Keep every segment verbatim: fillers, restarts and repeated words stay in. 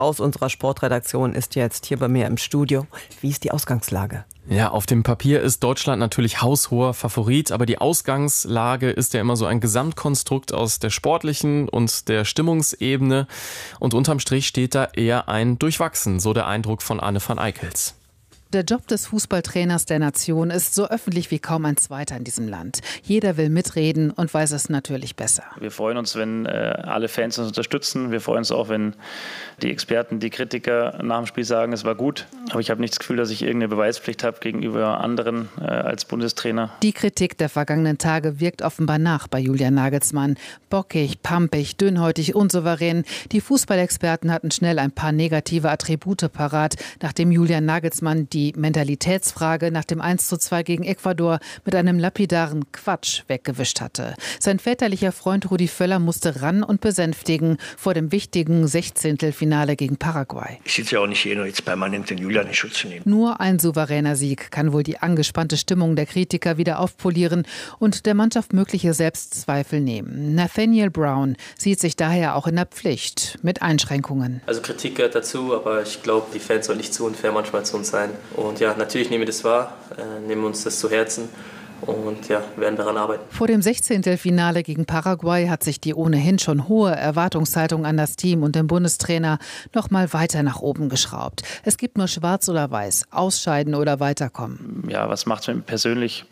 aus unserer Sportredaktion ist jetzt hier bei mir im Studio. Wie ist die Ausgangslage? Ja, auf dem Papier ist Deutschland natürlich haushoher Favorit, aber die Ausgangslage ist ja immer so ein Gesamtkonstrukt aus der sportlichen und der Stimmungsebene. Und unterm Strich steht da eher ein Durchwachsen, so der Eindruck von Anne van Eickels. Der Job des Fußballtrainers der Nation ist so öffentlich wie kaum ein zweiter in diesem Land. Jeder will mitreden und weiß es natürlich besser. Wir freuen uns, wenn äh, alle Fans uns unterstützen. Wir freuen uns auch, wenn die Experten, die Kritiker nach dem Spiel sagen, es war gut. Aber ich habe nicht das Gefühl, dass ich irgendeine Beweispflicht habe gegenüber anderen äh, als Bundestrainer. Die Kritik der vergangenen Tage wirkt offenbar nach bei Julian Nagelsmann. Bockig, pampig, dünnhäutig, unsouverän. Die Fußballexperten hatten schnell ein paar negative Attribute parat, nachdem Julian Nagelsmann die Die Mentalitätsfrage nach dem eins zu zwei gegen Ecuador mit einem lapidaren Quatsch weggewischt hatte. Sein väterlicher Freund Rudi Völler musste ran und besänftigen vor dem wichtigen Sechzehntelfinale gegen Paraguay. Ich sitze ja auch nicht hier, nur jetzt permanent den Julian in Schutz zu nehmen. Nur ein souveräner Sieg kann wohl die angespannte Stimmung der Kritiker wieder aufpolieren und der Mannschaft mögliche Selbstzweifel nehmen. Nathaniel Brown sieht sich daher auch in der Pflicht, mit Einschränkungen. Also Kritik gehört dazu, aber ich glaube, die Fans sollen nicht zu unfair manchmal zu uns sein. Und ja, natürlich nehmen wir das wahr, äh, nehmen uns das zu Herzen und ja, werden daran arbeiten. Vor dem Sechzehntelfinale gegen Paraguay hat sich die ohnehin schon hohe Erwartungshaltung an das Team und den Bundestrainer noch mal weiter nach oben geschraubt. Es gibt nur schwarz oder weiß, ausscheiden oder weiterkommen. Ja, was macht es mit mir persönlich?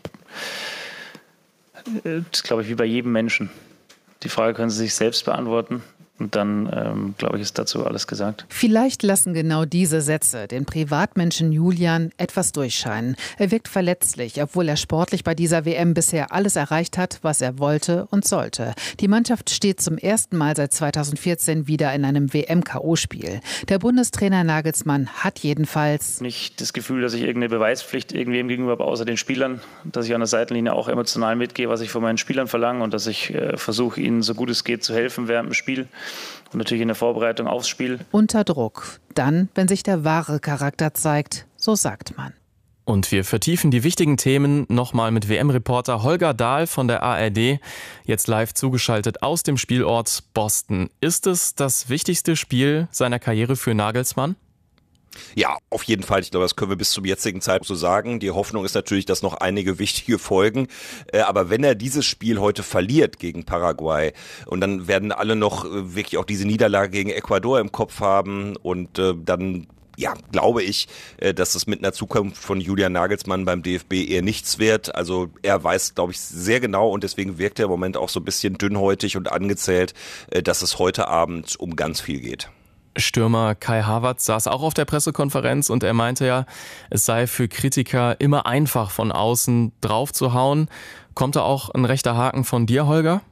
Das ist, glaube ich, wie bei jedem Menschen. Die Frage können Sie sich selbst beantworten. Und dann, ähm, glaube ich, ist dazu alles gesagt. Vielleicht lassen genau diese Sätze den Privatmenschen Julian etwas durchscheinen. Er wirkt verletzlich, obwohl er sportlich bei dieser W M bisher alles erreicht hat, was er wollte und sollte. Die Mannschaft steht zum ersten Mal seit zweitausendvierzehn wieder in einem W M-K O-Spiel. Der Bundestrainer Nagelsmann hat jedenfalls nicht das Gefühl, dass ich irgendeine Beweispflicht irgendwem gegenüber habe, außer den Spielern. Dass ich an der Seitenlinie auch emotional mitgehe, was ich von meinen Spielern verlange und dass ich äh, versuche, ihnen so gut es geht zu helfen während dem Spiel. Und natürlich in der Vorbereitung aufs Spiel. Unter Druck. Dann, wenn sich der wahre Charakter zeigt, so sagt man. Und wir vertiefen die wichtigen Themen nochmal mit W M-Reporter Holger Dahl von der A R D, jetzt live zugeschaltet aus dem Spielort Boston. Ist es das wichtigste Spiel seiner Karriere für Nagelsmann? Ja, auf jeden Fall. Ich glaube, das können wir bis zum jetzigen Zeitpunkt so sagen. Die Hoffnung ist natürlich, dass noch einige wichtige folgen. Aber wenn er dieses Spiel heute verliert gegen Paraguay und dann werden alle noch wirklich auch diese Niederlage gegen Ecuador im Kopf haben und dann ja, glaube ich, dass es mit einer Zukunft von Julian Nagelsmann beim D F B eher nichts wird. Also er weiß, glaube ich, sehr genau und deswegen wirkt er im Moment auch so ein bisschen dünnhäutig und angezählt, dass es heute Abend um ganz viel geht. Stürmer Kai Havertz saß auch auf der Pressekonferenz und er meinte ja, es sei für Kritiker immer einfach von außen drauf zu hauen. Kommt da auch ein rechter Haken von dir, Holger?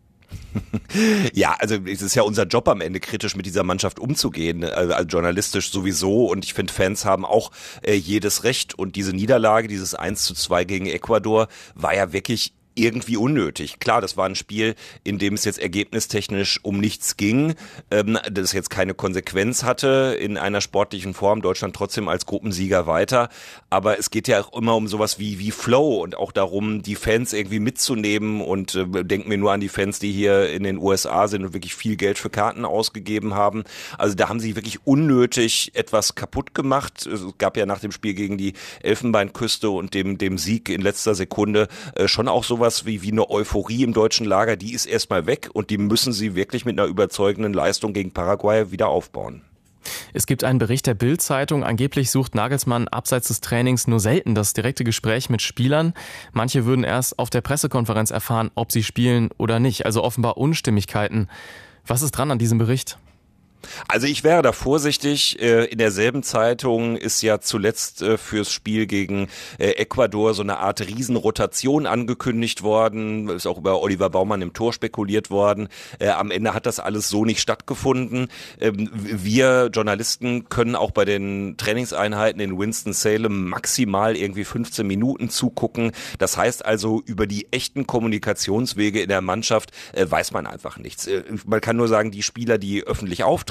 Ja, also es ist ja unser Job am Ende, kritisch mit dieser Mannschaft umzugehen, also journalistisch sowieso und ich finde, Fans haben auch äh, jedes Recht und diese Niederlage, dieses eins zu zwei gegen Ecuador war ja wirklich irgendwie unnötig. Klar, das war ein Spiel, in dem es jetzt ergebnistechnisch um nichts ging, ähm, das jetzt keine Konsequenz hatte in einer sportlichen Form, Deutschland trotzdem als Gruppensieger weiter, aber es geht ja auch immer um sowas wie wie Flow und auch darum, die Fans irgendwie mitzunehmen und äh, denken wir nur an die Fans, die hier in den U S A sind und wirklich viel Geld für Karten ausgegeben haben. Also da haben sie wirklich unnötig etwas kaputt gemacht. Es gab ja nach dem Spiel gegen die Elfenbeinküste und dem dem Sieg in letzter Sekunde äh, schon auch so was wie, wie eine Euphorie im deutschen Lager, die ist erstmal weg und die müssen sie wirklich mit einer überzeugenden Leistung gegen Paraguay wieder aufbauen. Es gibt einen Bericht der Bild-Zeitung, angeblich sucht Nagelsmann abseits des Trainings nur selten das direkte Gespräch mit Spielern. Manche würden erst auf der Pressekonferenz erfahren, ob sie spielen oder nicht, also offenbar Unstimmigkeiten. Was ist dran an diesem Bericht? Also ich wäre da vorsichtig. In derselben Zeitung ist ja zuletzt fürs Spiel gegen Ecuador so eine Art Riesenrotation angekündigt worden. Ist auch über Oliver Baumann im Tor spekuliert worden. Am Ende hat das alles so nicht stattgefunden. Wir Journalisten können auch bei den Trainingseinheiten in Winston-Salem maximal irgendwie fünfzehn Minuten zugucken. Das heißt also, über die echten Kommunikationswege in der Mannschaft weiß man einfach nichts. Man kann nur sagen, die Spieler, die öffentlich auftreten,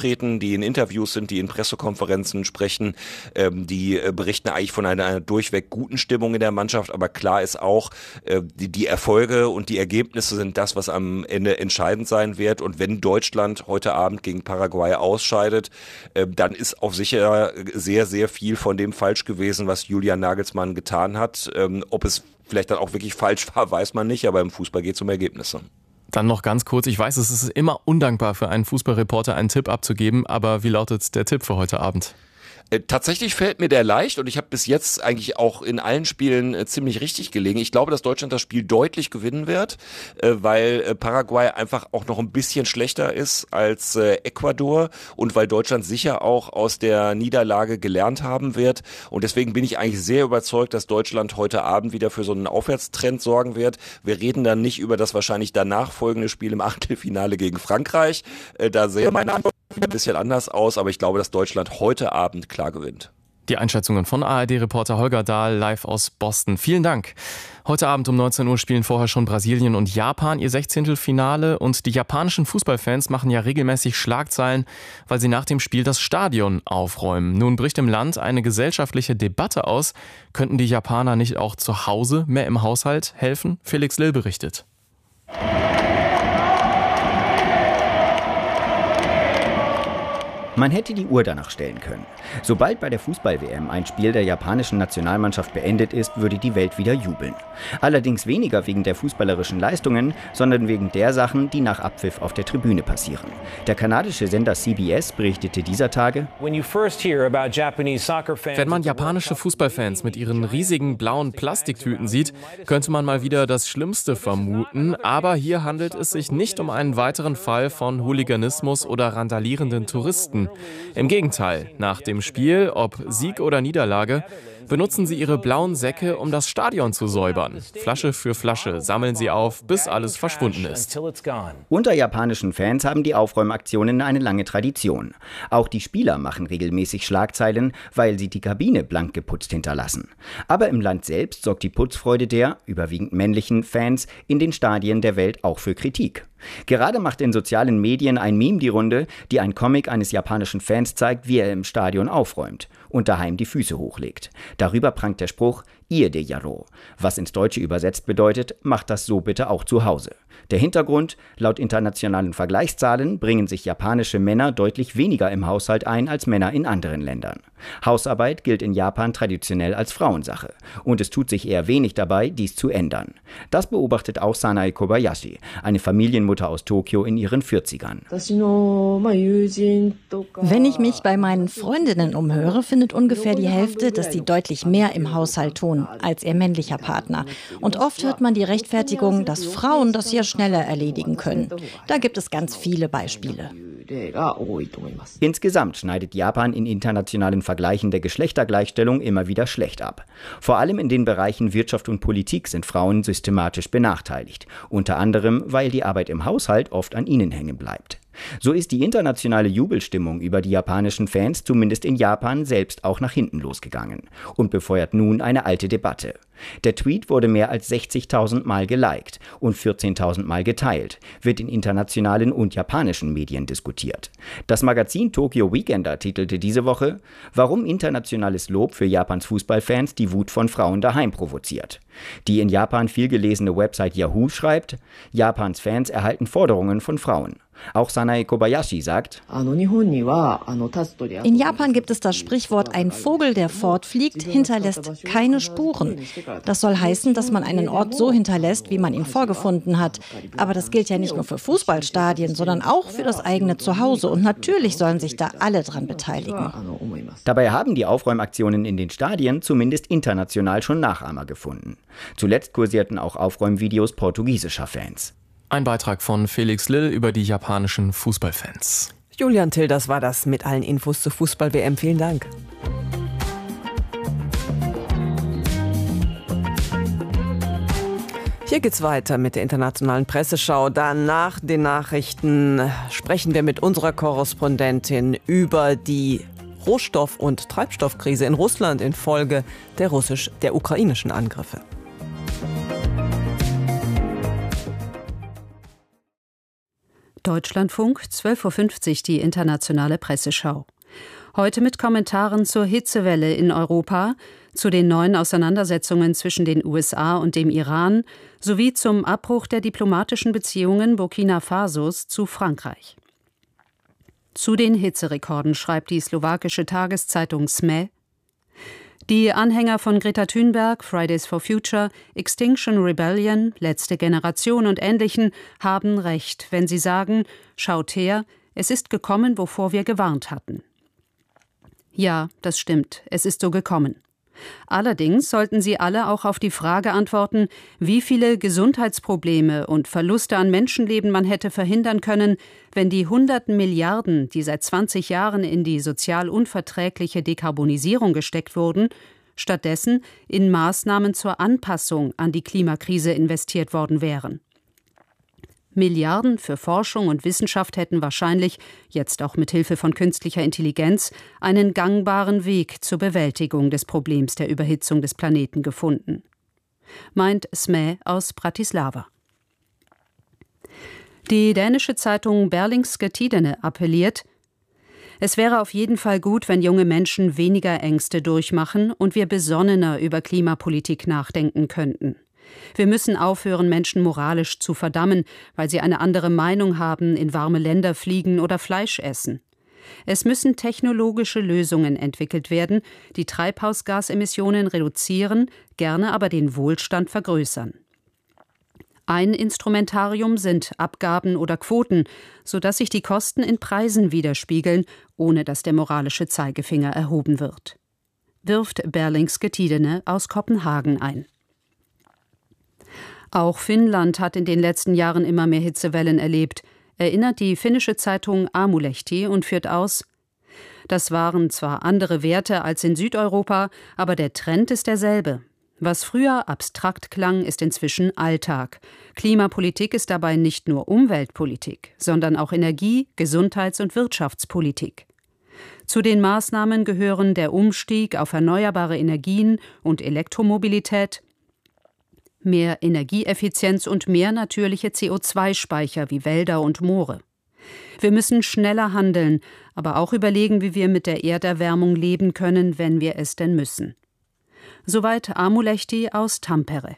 auftreten, die in Interviews sind, die in Pressekonferenzen sprechen, ähm, die äh, berichten eigentlich von einer, einer durchweg guten Stimmung in der Mannschaft, aber klar ist auch, äh, die, die Erfolge und die Ergebnisse sind das, was am Ende entscheidend sein wird. Und wenn Deutschland heute Abend gegen Paraguay ausscheidet, äh, dann ist auf sicher sehr, sehr viel von dem falsch gewesen, was Julian Nagelsmann getan hat. Ähm, ob es vielleicht dann auch wirklich falsch war, weiß man nicht, aber im Fußball geht es um Ergebnisse. Dann noch ganz kurz, ich weiß, es ist immer undankbar für einen Fußballreporter, einen Tipp abzugeben, aber wie lautet der Tipp für heute Abend? Tatsächlich fällt mir der leicht und ich habe bis jetzt eigentlich auch in allen Spielen äh, ziemlich richtig gelegen. Ich glaube, dass Deutschland das Spiel deutlich gewinnen wird, äh, weil äh, Paraguay einfach auch noch ein bisschen schlechter ist als äh, Ecuador und weil Deutschland sicher auch aus der Niederlage gelernt haben wird. Und deswegen bin ich eigentlich sehr überzeugt, dass Deutschland heute Abend wieder für so einen Aufwärtstrend sorgen wird. Wir reden dann nicht über das wahrscheinlich danach folgende Spiel im Achtelfinale gegen Frankreich. Äh, da sehen meine Antwort ein bisschen anders aus, aber ich glaube, dass Deutschland heute Abend klar gewinnt. Die Einschätzungen von A R D-Reporter Holger Dahl live aus Boston. Vielen Dank. Heute Abend um neunzehn Uhr spielen vorher schon Brasilien und Japan ihr Sechzehntelfinale und die japanischen Fußballfans machen ja regelmäßig Schlagzeilen, weil sie nach dem Spiel das Stadion aufräumen. Nun bricht im Land eine gesellschaftliche Debatte aus. Könnten die Japaner nicht auch zu Hause mehr im Haushalt helfen? Felix Lill berichtet. Man hätte die Uhr danach stellen können. Sobald bei der Fußball-W M ein Spiel der japanischen Nationalmannschaft beendet ist, würde die Welt wieder jubeln. Allerdings weniger wegen der fußballerischen Leistungen, sondern wegen der Sachen, die nach Abpfiff auf der Tribüne passieren. Der kanadische Sender C B S berichtete dieser Tage: Wenn man japanische Fußballfans mit ihren riesigen blauen Plastiktüten sieht, könnte man mal wieder das Schlimmste vermuten. Aber hier handelt es sich nicht um einen weiteren Fall von Hooliganismus oder randalierenden Touristen. Im Gegenteil, nach dem Spiel, ob Sieg oder Niederlage, benutzen sie ihre blauen Säcke, um das Stadion zu säubern. Flasche für Flasche sammeln sie auf, bis alles verschwunden ist. Unter japanischen Fans haben die Aufräumaktionen eine lange Tradition. Auch die Spieler machen regelmäßig Schlagzeilen, weil sie die Kabine blank geputzt hinterlassen. Aber im Land selbst sorgt die Putzfreude der, überwiegend männlichen, Fans in den Stadien der Welt auch für Kritik. Gerade macht in sozialen Medien ein Meme die Runde, die ein Comic eines japanischen Fans zeigt, wie er im Stadion aufräumt und daheim die Füße hochlegt. Darüber prangt der Spruch "Ie de Yaro", was ins Deutsche übersetzt bedeutet, macht das so bitte auch zu Hause. Der Hintergrund: Laut internationalen Vergleichszahlen bringen sich japanische Männer deutlich weniger im Haushalt ein als Männer in anderen Ländern. Hausarbeit gilt in Japan traditionell als Frauensache und es tut sich eher wenig dabei, dies zu ändern. Das beobachtet auch Sanae Kobayashi, eine Familienmutter aus Tokio in ihren vierzigern. Wenn ich mich bei meinen Freundinnen umhöre, findet ungefähr die Hälfte, dass sie deutlich mehr im Haushalt tun als ihr männlicher Partner. Und oft hört man die Rechtfertigung, dass Frauen das ja schneller erledigen können. Da gibt es ganz viele Beispiele. Insgesamt schneidet Japan in internationalen Vergleichen der Geschlechtergleichstellung immer wieder schlecht ab. Vor allem in den Bereichen Wirtschaft und Politik sind Frauen systematisch benachteiligt. Unter anderem, weil die Arbeit im Haushalt oft an ihnen hängen bleibt. So ist die internationale Jubelstimmung über die japanischen Fans zumindest in Japan selbst auch nach hinten losgegangen und befeuert nun eine alte Debatte. Der Tweet wurde mehr als sechzigtausend Mal geliked und vierzehntausend Mal geteilt, wird in internationalen und japanischen Medien diskutiert. Das Magazin Tokyo Weekender titelte diese Woche: Warum internationales Lob für Japans Fußballfans die Wut von Frauen daheim provoziert. Die in Japan viel gelesene Website Yahoo schreibt: Japans Fans erhalten Forderungen von Frauen. Auch Sanae Kobayashi sagt: In Japan gibt es das Sprichwort, ein Vogel, der fortfliegt, hinterlässt keine Spuren. Das soll heißen, dass man einen Ort so hinterlässt, wie man ihn vorgefunden hat. Aber das gilt ja nicht nur für Fußballstadien, sondern auch für das eigene Zuhause. Und natürlich sollen sich da alle dran beteiligen. Dabei haben die Aufräumaktionen in den Stadien zumindest international schon Nachahmer gefunden. Zuletzt kursierten auch Aufräumvideos portugiesischer Fans. Ein Beitrag von Felix Lill über die japanischen Fußballfans. Julian Till, das war das mit allen Infos zur Fußball-W M. Vielen Dank. Hier geht's weiter mit der internationalen Presseschau. Dann nach den Nachrichten sprechen wir mit unserer Korrespondentin über die Rohstoff- und Treibstoffkrise in Russland infolge der russisch, der ukrainischen Angriffe. Deutschlandfunk, zwölf Uhr fünfzig, die internationale Presseschau. Heute mit Kommentaren zur Hitzewelle in Europa, zu den neuen Auseinandersetzungen zwischen den U S A und dem Iran sowie zum Abbruch der diplomatischen Beziehungen Burkina Fasos zu Frankreich. Zu den Hitzerekorden schreibt die slowakische Tageszeitung S M E: Die Anhänger von Greta Thunberg, Fridays for Future, Extinction Rebellion, Letzte Generation und Ähnlichen haben recht, wenn sie sagen, schaut her, es ist gekommen, wovor wir gewarnt hatten. Ja, das stimmt, es ist so gekommen. Allerdings sollten sie alle auch auf die Frage antworten, wie viele Gesundheitsprobleme und Verluste an Menschenleben man hätte verhindern können, wenn die hunderten Milliarden, die seit zwanzig Jahren in die sozial unverträgliche Dekarbonisierung gesteckt wurden, stattdessen in Maßnahmen zur Anpassung an die Klimakrise investiert worden wären. Milliarden für Forschung und Wissenschaft hätten wahrscheinlich, jetzt auch mit Hilfe von künstlicher Intelligenz, einen gangbaren Weg zur Bewältigung des Problems der Überhitzung des Planeten gefunden. Meint S M E aus Bratislava. Die dänische Zeitung Berlingske Tidende appelliert: Es wäre auf jeden Fall gut, wenn junge Menschen weniger Ängste durchmachen und wir besonnener über Klimapolitik nachdenken könnten. Wir müssen aufhören, Menschen moralisch zu verdammen, weil sie eine andere Meinung haben, in warme Länder fliegen oder Fleisch essen. Es müssen technologische Lösungen entwickelt werden, die Treibhausgasemissionen reduzieren, gerne aber den Wohlstand vergrößern. Ein Instrumentarium sind Abgaben oder Quoten, sodass sich die Kosten in Preisen widerspiegeln, ohne dass der moralische Zeigefinger erhoben wird. Wirft Berlingske Tidende aus Kopenhagen ein. Auch Finnland hat in den letzten Jahren immer mehr Hitzewellen erlebt, erinnert die finnische Zeitung Aamulehti und führt aus: Das waren zwar andere Werte als in Südeuropa, aber der Trend ist derselbe. Was früher abstrakt klang, ist inzwischen Alltag. Klimapolitik ist dabei nicht nur Umweltpolitik, sondern auch Energie-, Gesundheits- und Wirtschaftspolitik. Zu den Maßnahmen gehören der Umstieg auf erneuerbare Energien und Elektromobilität, mehr Energieeffizienz und mehr natürliche C O zwei Speicher wie Wälder und Moore. Wir müssen schneller handeln, aber auch überlegen, wie wir mit der Erderwärmung leben können, wenn wir es denn müssen. Soweit Aamulehti aus Tampere.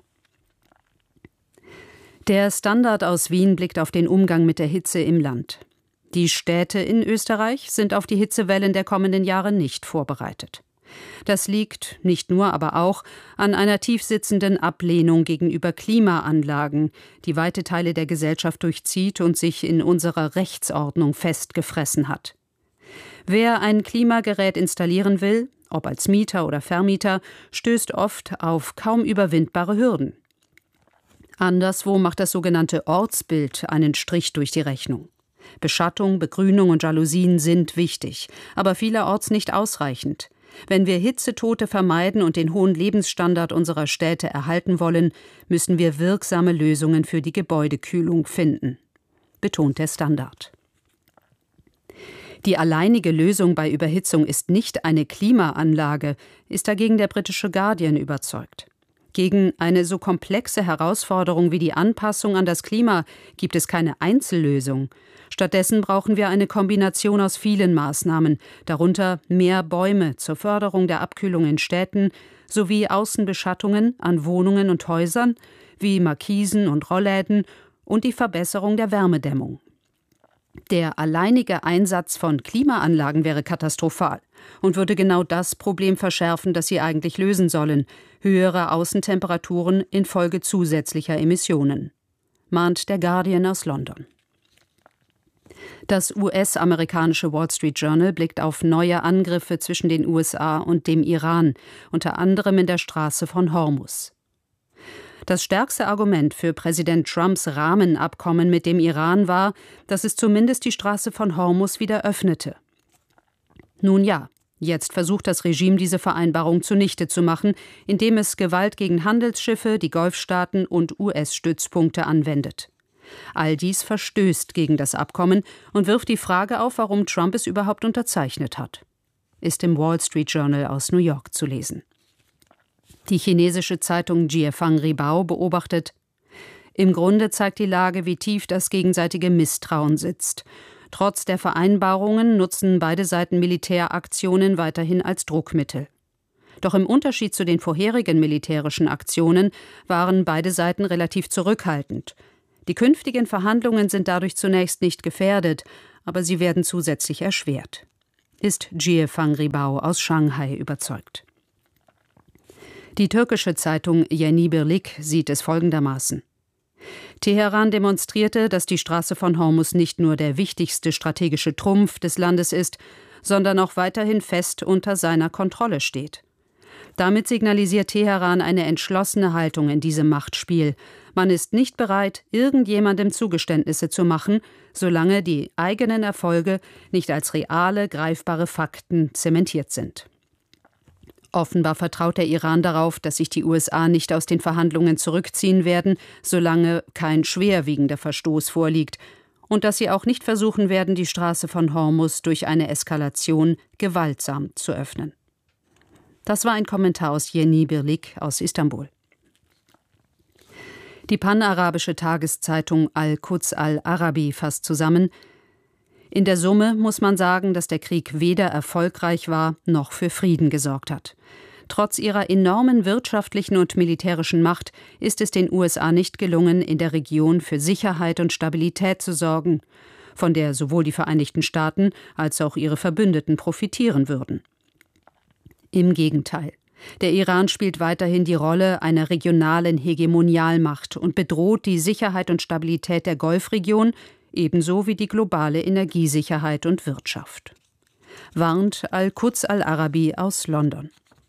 Der Standard aus Wien blickt auf den Umgang mit der Hitze im Land. Die Städte in Österreich sind auf die Hitzewellen der kommenden Jahre nicht vorbereitet. Das liegt nicht nur, aber auch an einer tiefsitzenden Ablehnung gegenüber Klimaanlagen, die weite Teile der Gesellschaft durchzieht und sich in unserer Rechtsordnung festgefressen hat. Wer ein Klimagerät installieren will, ob als Mieter oder Vermieter, stößt oft auf kaum überwindbare Hürden. Anderswo macht das sogenannte Ortsbild einen Strich durch die Rechnung. Beschattung, Begrünung und Jalousien sind wichtig, aber vielerorts nicht ausreichend. Wenn wir Hitzetote vermeiden und den hohen Lebensstandard unserer Städte erhalten wollen, müssen wir wirksame Lösungen für die Gebäudekühlung finden, betont der Standard. Die alleinige Lösung bei Überhitzung ist nicht eine Klimaanlage, ist dagegen der britische Guardian überzeugt. Gegen eine so komplexe Herausforderung wie die Anpassung an das Klima gibt es keine Einzellösung. Stattdessen brauchen wir eine Kombination aus vielen Maßnahmen, darunter mehr Bäume zur Förderung der Abkühlung in Städten sowie Außenbeschattungen an Wohnungen und Häusern wie Markisen und Rollläden und die Verbesserung der Wärmedämmung. Der alleinige Einsatz von Klimaanlagen wäre katastrophal und würde genau das Problem verschärfen, das sie eigentlich lösen sollen: höhere Außentemperaturen infolge zusätzlicher Emissionen, mahnt der Guardian aus London. Das U S-amerikanische Wall Street Journal blickt auf neue Angriffe zwischen den U S A und dem Iran, unter anderem in der Straße von Hormuz. Das stärkste Argument für Präsident Trumps Rahmenabkommen mit dem Iran war, dass es zumindest die Straße von Hormuz wieder öffnete. Nun ja, jetzt versucht das Regime, diese Vereinbarung zunichte zu machen, indem es Gewalt gegen Handelsschiffe, die Golfstaaten und U S-Stützpunkte anwendet. All dies verstößt gegen das Abkommen und wirft die Frage auf, warum Trump es überhaupt unterzeichnet hat. Ist im Wall Street Journal aus New York zu lesen. Die chinesische Zeitung Jiefang Ribao beobachtet: Im Grunde zeigt die Lage, wie tief das gegenseitige Misstrauen sitzt. Trotz der Vereinbarungen nutzen beide Seiten Militäraktionen weiterhin als Druckmittel. Doch im Unterschied zu den vorherigen militärischen Aktionen waren beide Seiten relativ zurückhaltend. Die künftigen Verhandlungen sind dadurch zunächst nicht gefährdet, aber sie werden zusätzlich erschwert. Ist Jiefang Ribao aus Shanghai überzeugt. Die türkische Zeitung Yeni Birlik sieht es folgendermaßen. Teheran demonstrierte, dass die Straße von Hormuz nicht nur der wichtigste strategische Trumpf des Landes ist, sondern auch weiterhin fest unter seiner Kontrolle steht. Damit signalisiert Teheran eine entschlossene Haltung in diesem Machtspiel. Man ist nicht bereit, irgendjemandem Zugeständnisse zu machen, solange die eigenen Erfolge nicht als reale, greifbare Fakten zementiert sind. Offenbar vertraut der Iran darauf, dass sich die U S A nicht aus den Verhandlungen zurückziehen werden, solange kein schwerwiegender Verstoß vorliegt, und dass sie auch nicht versuchen werden, die Straße von Hormuz durch eine Eskalation gewaltsam zu öffnen. Das war ein Kommentar aus Yeni Birlik aus Istanbul. Die panarabische Tageszeitung Al-Quds Al-Arabi fasst zusammen: In der Summe muss man sagen, dass der Krieg weder erfolgreich war noch für Frieden gesorgt hat. Trotz ihrer enormen wirtschaftlichen und militärischen Macht ist es den U S A nicht gelungen, in der Region für Sicherheit und Stabilität zu sorgen, von der sowohl die Vereinigten Staaten als auch ihre Verbündeten profitieren würden. Im Gegenteil. Der Iran spielt weiterhin die Rolle einer regionalen Hegemonialmacht und bedroht die Sicherheit und Stabilität der Golfregion, ebenso wie die globale Energiesicherheit und Wirtschaft. Warnt Al-Quds Al-Arabi aus London.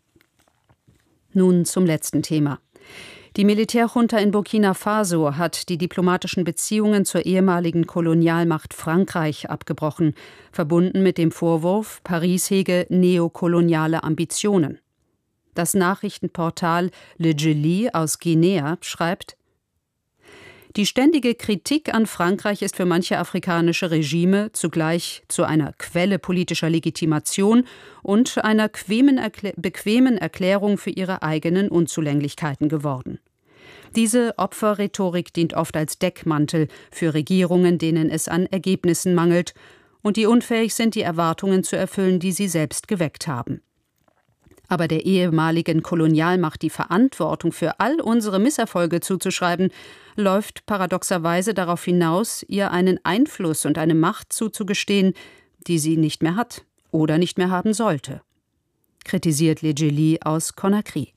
Nun zum letzten Thema. Die Militärjunta in Burkina Faso hat die diplomatischen Beziehungen zur ehemaligen Kolonialmacht Frankreich abgebrochen, verbunden mit dem Vorwurf, Paris hege neokoloniale Ambitionen. Das Nachrichtenportal Le Djeli aus Guinea schreibt: Die ständige Kritik an Frankreich ist für manche afrikanische Regime zugleich zu einer Quelle politischer Legitimation und einer bequemen Erklärung für ihre eigenen Unzulänglichkeiten geworden. Diese Opferrhetorik dient oft als Deckmantel für Regierungen, denen es an Ergebnissen mangelt und die unfähig sind, die Erwartungen zu erfüllen, die sie selbst geweckt haben. Aber der ehemaligen Kolonialmacht die Verantwortung für all unsere Misserfolge zuzuschreiben, läuft paradoxerweise darauf hinaus, ihr einen Einfluss und eine Macht zuzugestehen, die sie nicht mehr hat oder nicht mehr haben sollte. Kritisiert Le Djeli aus Conakry.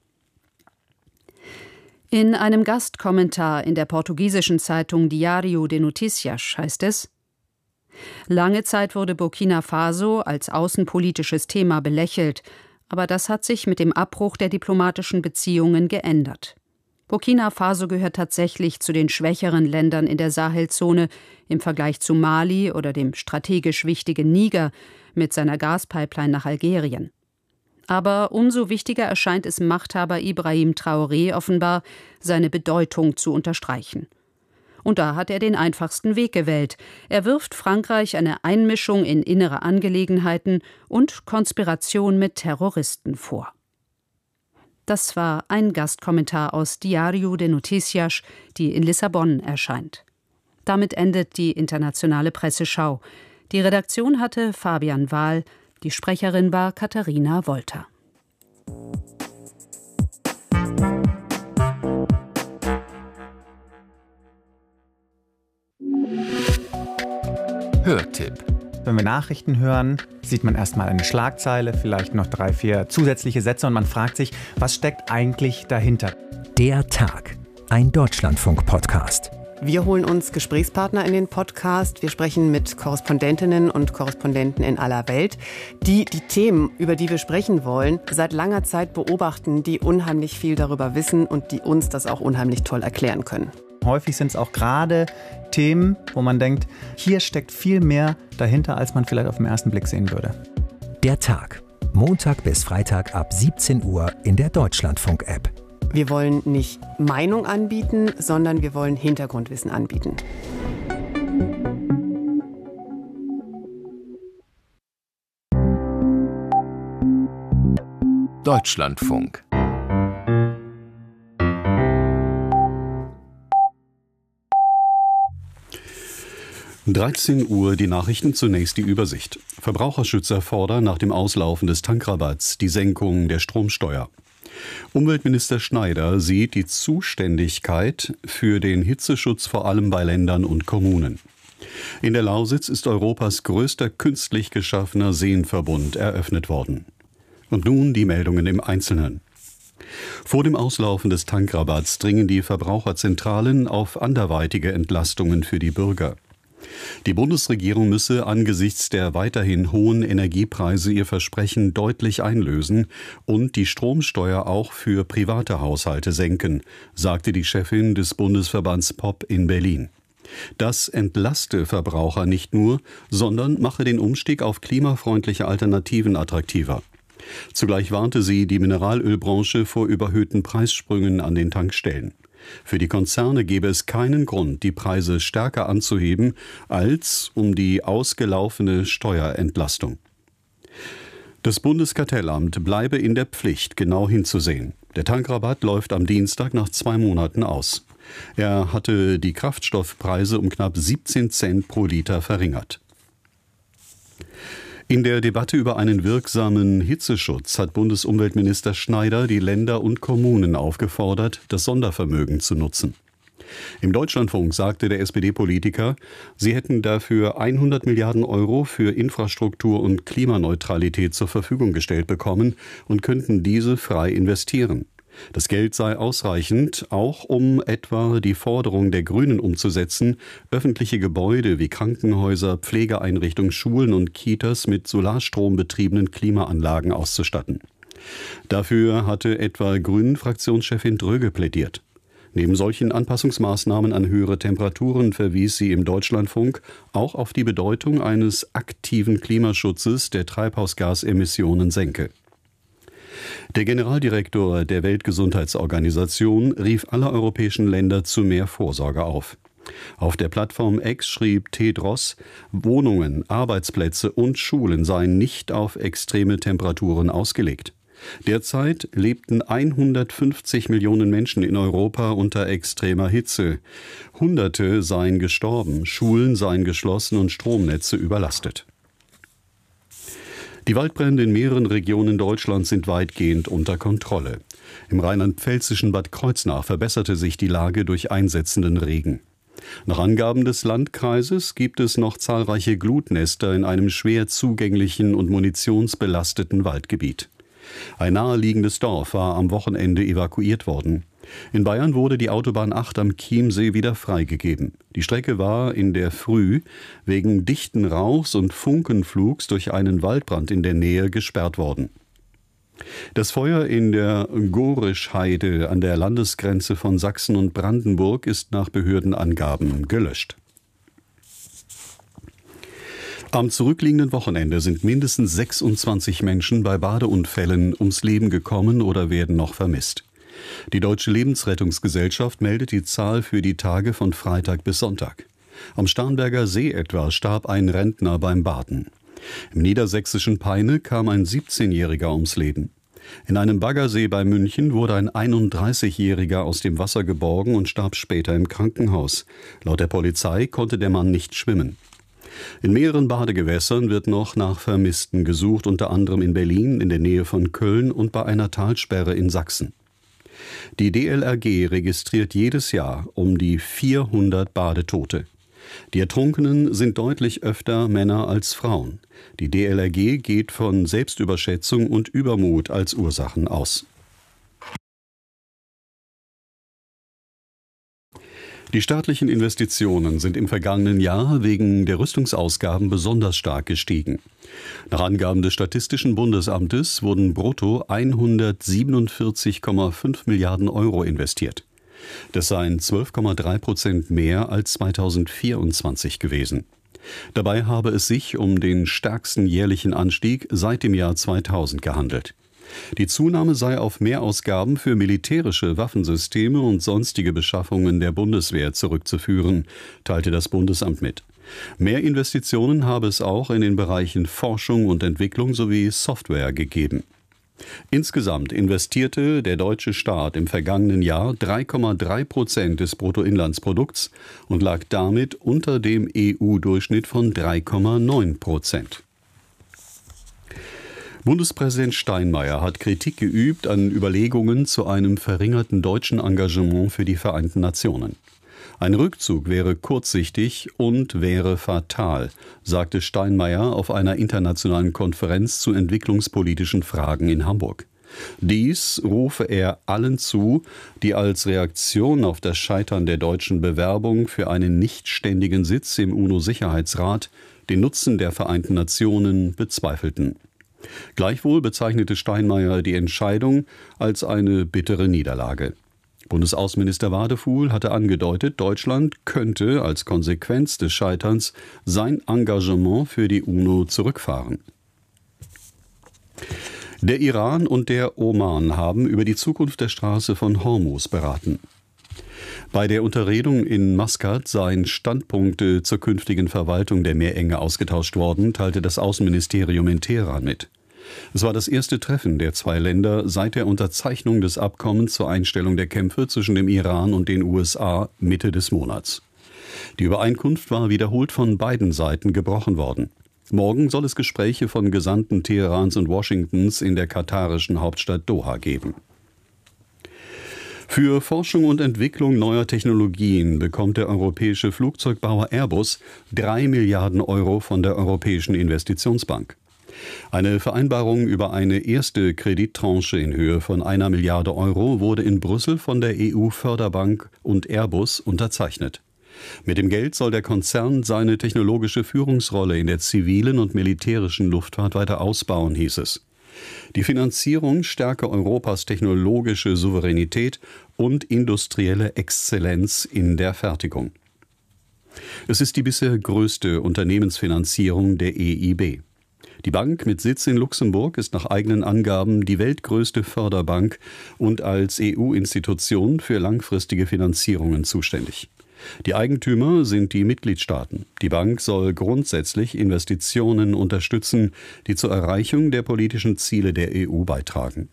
In einem Gastkommentar in der portugiesischen Zeitung Diário de Notícias heißt es: Lange Zeit wurde Burkina Faso als außenpolitisches Thema belächelt, aber das hat sich mit dem Abbruch der diplomatischen Beziehungen geändert. Burkina Faso gehört tatsächlich zu den schwächeren Ländern in der Sahelzone im Vergleich zu Mali oder dem strategisch wichtigen Niger mit seiner Gaspipeline nach Algerien. Aber umso wichtiger erscheint es Machthaber Ibrahim Traoré offenbar, seine Bedeutung zu unterstreichen. Und da hat er den einfachsten Weg gewählt. Er wirft Frankreich eine Einmischung in innere Angelegenheiten und Konspiration mit Terroristen vor. Das war ein Gastkommentar aus Diário de Notícias, die in Lissabon erscheint. Damit endet die internationale Presseschau. Die Redaktion hatte Fabian Wahl, die Sprecherin war Katharina Wolter. Hörtipp. Wenn wir Nachrichten hören, sieht man erstmal eine Schlagzeile, vielleicht noch drei, vier zusätzliche Sätze und man fragt sich, was steckt eigentlich dahinter? Der Tag, ein Deutschlandfunk-Podcast. Wir holen uns Gesprächspartner in den Podcast. Wir sprechen mit Korrespondentinnen und Korrespondenten in aller Welt, die die Themen, über die wir sprechen wollen, seit langer Zeit beobachten, die unheimlich viel darüber wissen und die uns das auch unheimlich toll erklären können. Häufig sind es auch gerade Themen, wo man denkt, hier steckt viel mehr dahinter, als man vielleicht auf den ersten Blick sehen würde. Der Tag, Montag bis Freitag ab siebzehn Uhr in der Deutschlandfunk-App. Wir wollen nicht Meinung anbieten, sondern wir wollen Hintergrundwissen anbieten. Deutschlandfunk. dreizehn Uhr, die Nachrichten, zunächst die Übersicht. Verbraucherschützer fordern nach dem Auslaufen des Tankrabatts die Senkung der Stromsteuer. Umweltminister Schneider sieht die Zuständigkeit für den Hitzeschutz vor allem bei Ländern und Kommunen. In der Lausitz ist Europas größter künstlich geschaffener Seenverbund eröffnet worden. Und nun die Meldungen im Einzelnen. Vor dem Auslaufen des Tankrabatts dringen die Verbraucherzentralen auf anderweitige Entlastungen für die Bürger. Die Bundesregierung müsse angesichts der weiterhin hohen Energiepreise ihr Versprechen deutlich einlösen und die Stromsteuer auch für private Haushalte senken, sagte die Chefin des Bundesverbands P O P in Berlin. Das entlaste Verbraucher nicht nur, sondern mache den Umstieg auf klimafreundliche Alternativen attraktiver. Zugleich warnte sie die Mineralölbranche vor überhöhten Preissprüngen an den Tankstellen. Für die Konzerne gäbe es keinen Grund, die Preise stärker anzuheben, als um die ausgelaufene Steuerentlastung. Das Bundeskartellamt bleibe in der Pflicht, genau hinzusehen. Der Tankrabatt läuft am Dienstag nach zwei Monaten aus. Er hatte die Kraftstoffpreise um knapp siebzehn Cent pro Liter verringert. In der Debatte über einen wirksamen Hitzeschutz hat Bundesumweltminister Schneider die Länder und Kommunen aufgefordert, das Sondervermögen zu nutzen. Im Deutschlandfunk sagte der S P D-Politiker, sie hätten dafür hundert Milliarden Euro für Infrastruktur und Klimaneutralität zur Verfügung gestellt bekommen und könnten diese frei investieren. Das Geld sei ausreichend, auch um etwa die Forderung der Grünen umzusetzen, öffentliche Gebäude wie Krankenhäuser, Pflegeeinrichtungen, Schulen und Kitas mit Solarstrom betriebenen Klimaanlagen auszustatten. Dafür hatte etwa Grünen-Fraktionschefin Dröge plädiert. Neben solchen Anpassungsmaßnahmen an höhere Temperaturen verwies sie im Deutschlandfunk auch auf die Bedeutung eines aktiven Klimaschutzes, der Treibhausgasemissionen senke. Der Generaldirektor der Weltgesundheitsorganisation rief alle europäischen Länder zu mehr Vorsorge auf. Auf der Plattform X schrieb Tedros, Wohnungen, Arbeitsplätze und Schulen seien nicht auf extreme Temperaturen ausgelegt. Derzeit lebten hundertfünfzig Millionen Menschen in Europa unter extremer Hitze. Hunderte seien gestorben, Schulen seien geschlossen und Stromnetze überlastet. Die Waldbrände in mehreren Regionen Deutschlands sind weitgehend unter Kontrolle. Im rheinland-pfälzischen Bad Kreuznach verbesserte sich die Lage durch einsetzenden Regen. Nach Angaben des Landkreises gibt es noch zahlreiche Glutnester in einem schwer zugänglichen und munitionsbelasteten Waldgebiet. Ein naheliegendes Dorf war am Wochenende evakuiert worden. In Bayern wurde die Autobahn acht am Chiemsee wieder freigegeben. Die Strecke war in der Früh wegen dichten Rauchs und Funkenflugs durch einen Waldbrand in der Nähe gesperrt worden. Das Feuer in der Gorischheide an der Landesgrenze von Sachsen und Brandenburg ist nach Behördenangaben gelöscht. Am zurückliegenden Wochenende sind mindestens sechsundzwanzig Menschen bei Badeunfällen ums Leben gekommen oder werden noch vermisst. Die Deutsche Lebensrettungsgesellschaft meldet die Zahl für die Tage von Freitag bis Sonntag. Am Starnberger See etwa starb ein Rentner beim Baden. Im niedersächsischen Peine kam ein siebzehnjähriger ums Leben. In einem Baggersee bei München wurde ein einunddreißigjähriger aus dem Wasser geborgen und starb später im Krankenhaus. Laut der Polizei konnte der Mann nicht schwimmen. In mehreren Badegewässern wird noch nach Vermissten gesucht, unter anderem in Berlin, in der Nähe von Köln und bei einer Talsperre in Sachsen. Die D L R G registriert jedes Jahr um die vierhundert Badetote. Die Ertrunkenen sind deutlich öfter Männer als Frauen. Die D L R G geht von Selbstüberschätzung und Übermut als Ursachen aus. Die staatlichen Investitionen sind im vergangenen Jahr wegen der Rüstungsausgaben besonders stark gestiegen. Nach Angaben des Statistischen Bundesamtes wurden brutto hundertsiebenundvierzig Komma fünf Milliarden Euro investiert. Das seien zwölf Komma drei Prozent mehr als zweitausendvierundzwanzig gewesen. Dabei habe es sich um den stärksten jährlichen Anstieg seit dem Jahr zweitausend gehandelt. Die Zunahme sei auf Mehrausgaben für militärische Waffensysteme und sonstige Beschaffungen der Bundeswehr zurückzuführen, teilte das Bundesamt mit. Mehr Investitionen habe es auch in den Bereichen Forschung und Entwicklung sowie Software gegeben. Insgesamt investierte der deutsche Staat im vergangenen Jahr drei Komma drei Prozent des Bruttoinlandsprodukts und lag damit unter dem E U-Durchschnitt von drei Komma neun Prozent. Bundespräsident Steinmeier hat Kritik geübt an Überlegungen zu einem verringerten deutschen Engagement für die Vereinten Nationen. Ein Rückzug wäre kurzsichtig und wäre fatal, sagte Steinmeier auf einer internationalen Konferenz zu entwicklungspolitischen Fragen in Hamburg. Dies rufe er allen zu, die als Reaktion auf das Scheitern der deutschen Bewerbung für einen nichtständigen Sitz im UNO-Sicherheitsrat den Nutzen der Vereinten Nationen bezweifelten. Gleichwohl bezeichnete Steinmeier die Entscheidung als eine bittere Niederlage. Bundesaußenminister Wadefuhl hatte angedeutet, Deutschland könnte als Konsequenz des Scheiterns sein Engagement für die UNO zurückfahren. Der Iran und der Oman haben über die Zukunft der Straße von Hormuz beraten. Bei der Unterredung in Maskat seien Standpunkte zur künftigen Verwaltung der Meerenge ausgetauscht worden, teilte das Außenministerium in Teheran mit. Es war das erste Treffen der zwei Länder seit der Unterzeichnung des Abkommens zur Einstellung der Kämpfe zwischen dem Iran und den U S A Mitte des Monats. Die Übereinkunft war wiederholt von beiden Seiten gebrochen worden. Morgen soll es Gespräche von Gesandten Teherans und Washingtons in der katarischen Hauptstadt Doha geben. Für Forschung und Entwicklung neuer Technologien bekommt der europäische Flugzeugbauer Airbus drei Milliarden Euro von der Europäischen Investitionsbank. Eine Vereinbarung über eine erste Kredittranche in Höhe von einer Milliarde Euro wurde in Brüssel von der E U-Förderbank und Airbus unterzeichnet. Mit dem Geld soll der Konzern seine technologische Führungsrolle in der zivilen und militärischen Luftfahrt weiter ausbauen, hieß es. Die Finanzierung stärke Europas technologische Souveränität und industrielle Exzellenz in der Fertigung. Es ist die bisher größte Unternehmensfinanzierung der E I B. Die Bank mit Sitz in Luxemburg ist nach eigenen Angaben die weltgrößte Förderbank und als E U-Institution für langfristige Finanzierungen zuständig. Die Eigentümer sind die Mitgliedstaaten. Die Bank soll grundsätzlich Investitionen unterstützen, die zur Erreichung der politischen Ziele der E U beitragen.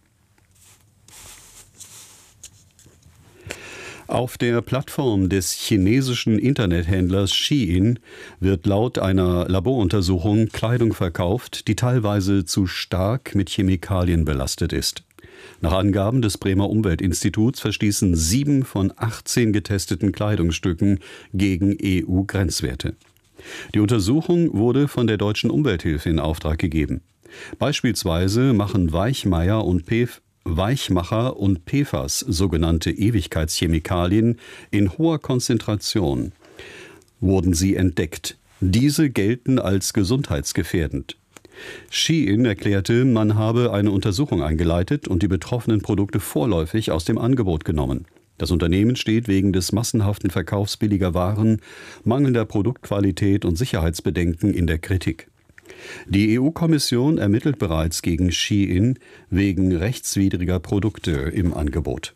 Auf der Plattform des chinesischen Internethändlers Shein wird laut einer Laboruntersuchung Kleidung verkauft, die teilweise zu stark mit Chemikalien belastet ist. Nach Angaben des Bremer Umweltinstituts verstießen sieben von achtzehn getesteten Kleidungsstücken gegen E U-Grenzwerte. Die Untersuchung wurde von der Deutschen Umwelthilfe in Auftrag gegeben. Beispielsweise machen Weichmeier und P F Weichmacher und P F A S, sogenannte Ewigkeitschemikalien, in hoher Konzentration wurden sie entdeckt. Diese gelten als gesundheitsgefährdend. Shein erklärte, man habe eine Untersuchung eingeleitet und die betroffenen Produkte vorläufig aus dem Angebot genommen. Das Unternehmen steht wegen des massenhaften Verkaufs billiger Waren, mangelnder Produktqualität und Sicherheitsbedenken in der Kritik. Die E U-Kommission ermittelt bereits gegen Shein wegen rechtswidriger Produkte im Angebot.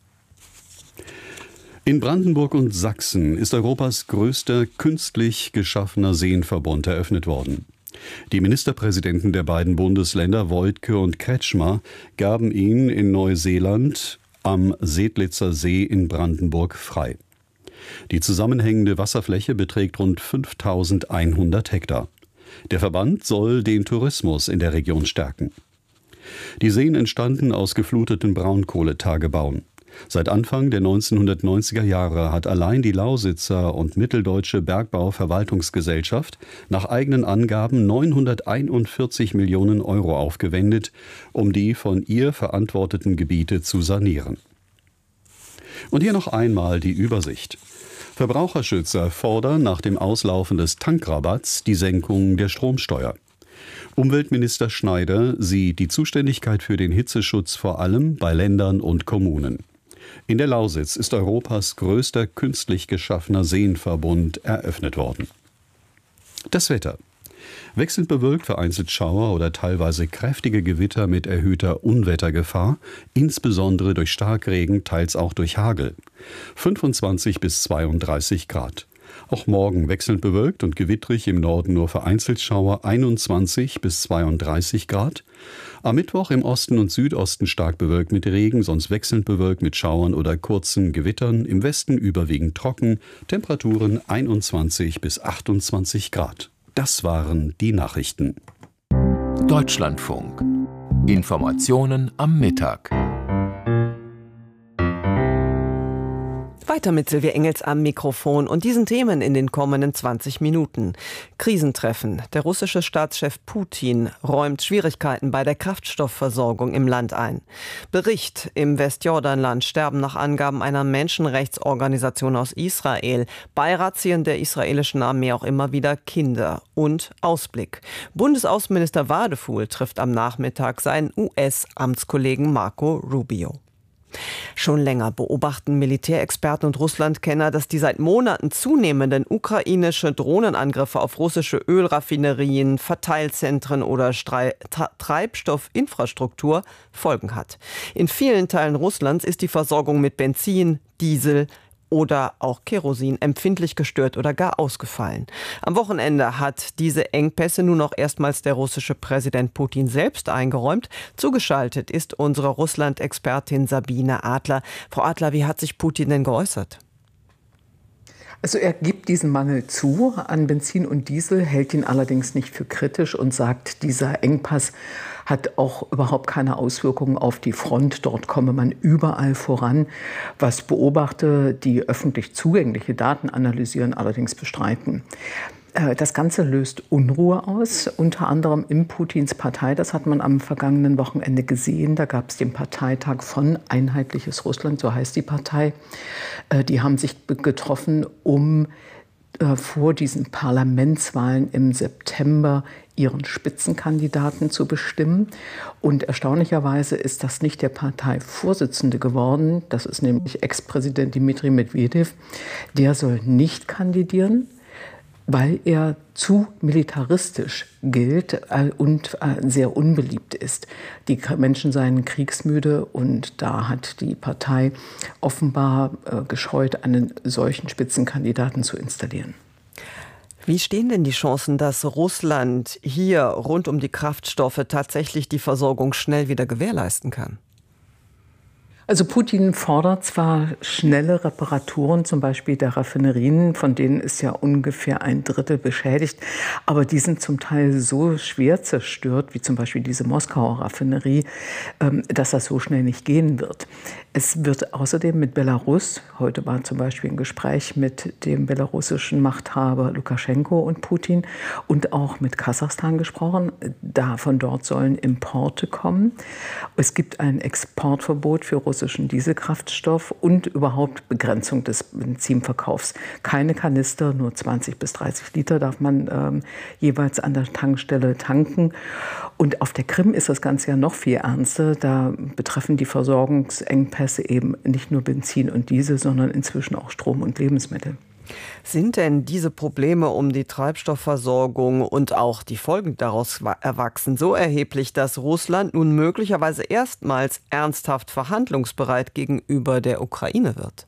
In Brandenburg und Sachsen ist Europas größter künstlich geschaffener Seenverbund eröffnet worden. Die Ministerpräsidenten der beiden Bundesländer Woidke und Kretschmer gaben ihn in Neuseeland am Sedlitzer See in Brandenburg frei. Die zusammenhängende Wasserfläche beträgt rund fünftausendeinhundert Hektar. Der Verband soll den Tourismus in der Region stärken. Die Seen entstanden aus gefluteten Braunkohletagebauen. Seit Anfang der neunzehnhundertneunziger Jahre hat allein die Lausitzer und Mitteldeutsche Bergbau-Verwaltungsgesellschaft nach eigenen Angaben neunhunderteinundvierzig Millionen Euro aufgewendet, um die von ihr verantworteten Gebiete zu sanieren. Und hier noch einmal die Übersicht. Verbraucherschützer fordern nach dem Auslaufen des Tankrabatts die Senkung der Stromsteuer. Umweltminister Schneider sieht die Zuständigkeit für den Hitzeschutz vor allem bei Ländern und Kommunen. In der Lausitz ist Europas größter künstlich geschaffener Seenverbund eröffnet worden. Das Wetter. Wechselnd bewölkt, vereinzelt Schauer oder teilweise kräftige Gewitter mit erhöhter Unwettergefahr, insbesondere durch Starkregen, teils auch durch Hagel. fünfundzwanzig bis zweiunddreißig Grad. Auch morgen wechselnd bewölkt und gewittrig, im Norden nur vereinzelt Schauer, einundzwanzig bis zweiunddreißig Grad. Am Mittwoch im Osten und Südosten stark bewölkt mit Regen, sonst wechselnd bewölkt mit Schauern oder kurzen Gewittern. Im Westen überwiegend trocken. Temperaturen einundzwanzig bis achtundzwanzig Grad. Das waren die Nachrichten. Deutschlandfunk. Informationen am Mittag. Weiter mit Silvia Engels am Mikrofon und diesen Themen in den kommenden zwanzig Minuten. Krisentreffen. Der russische Staatschef Putin räumt Schwierigkeiten bei der Kraftstoffversorgung im Land ein. Bericht: Im Westjordanland sterben nach Angaben einer Menschenrechtsorganisation aus Israel bei Razzien der israelischen Armee auch immer wieder Kinder. Und Ausblick: Bundesaußenminister Wadefuhl trifft am Nachmittag seinen U S-Amtskollegen Marco Rubio. Schon länger beobachten Militärexperten und Russlandkenner, dass die seit Monaten zunehmenden ukrainische Drohnenangriffe auf russische Ölraffinerien, Verteilzentren oder Strei- Tra- Treibstoffinfrastruktur Folgen hat. In vielen Teilen Russlands ist die Versorgung mit Benzin, Diesel oder auch Kerosin empfindlich gestört oder gar ausgefallen. Am Wochenende hat diese Engpässe nun auch erstmals der russische Präsident Putin selbst eingeräumt. Zugeschaltet ist unsere Russland-Expertin Sabine Adler. Frau Adler, wie hat sich Putin denn geäußert? Also er gibt diesen Mangel zu an Benzin und Diesel, hält ihn allerdings nicht für kritisch und sagt, dieser Engpass hat auch überhaupt keine Auswirkungen auf die Front. Dort komme man überall voran. Was Beobachter, die öffentlich zugängliche Daten analysieren, allerdings bestreiten. Das Ganze löst Unruhe aus, unter anderem in Putins Partei. Das hat man am vergangenen Wochenende gesehen. Da gab es den Parteitag von Einheitliches Russland, so heißt die Partei. Die haben sich getroffen, um vor diesen Parlamentswahlen im September ihren Spitzenkandidaten zu bestimmen. Und erstaunlicherweise ist das nicht der Parteivorsitzende geworden. Das ist nämlich Ex-Präsident Dmitri Medvedev. Der soll nicht kandidieren, weil er zu militaristisch gilt und sehr unbeliebt ist. Die Menschen seien kriegsmüde und da hat die Partei offenbar gescheut, einen solchen Spitzenkandidaten zu installieren. Wie stehen denn die Chancen, dass Russland hier rund um die Kraftstoffe tatsächlich die Versorgung schnell wieder gewährleisten kann? Also Putin fordert zwar schnelle Reparaturen, zum Beispiel der Raffinerien, von denen ist ja ungefähr ein Drittel beschädigt, aber die sind zum Teil so schwer zerstört, wie zum Beispiel diese Moskauer Raffinerie, dass das so schnell nicht gehen wird. Es wird außerdem mit Belarus, heute war zum Beispiel ein Gespräch mit dem belarussischen Machthaber Lukaschenko und Putin und auch mit Kasachstan gesprochen. Da von dort sollen Importe kommen. Es gibt ein Exportverbot für russischen Dieselkraftstoff und überhaupt Begrenzung des Benzinverkaufs. Keine Kanister, nur zwanzig bis dreißig Liter darf man ähm, jeweils an der Tankstelle tanken. Und auf der Krim ist das Ganze ja noch viel ernster. Da betreffen die Versorgungsengpässe eben nicht nur Benzin und Diesel, sondern inzwischen auch Strom und Lebensmittel. Sind denn diese Probleme um die Treibstoffversorgung und auch die Folgen daraus erwachsen so erheblich, dass Russland nun möglicherweise erstmals ernsthaft verhandlungsbereit gegenüber der Ukraine wird?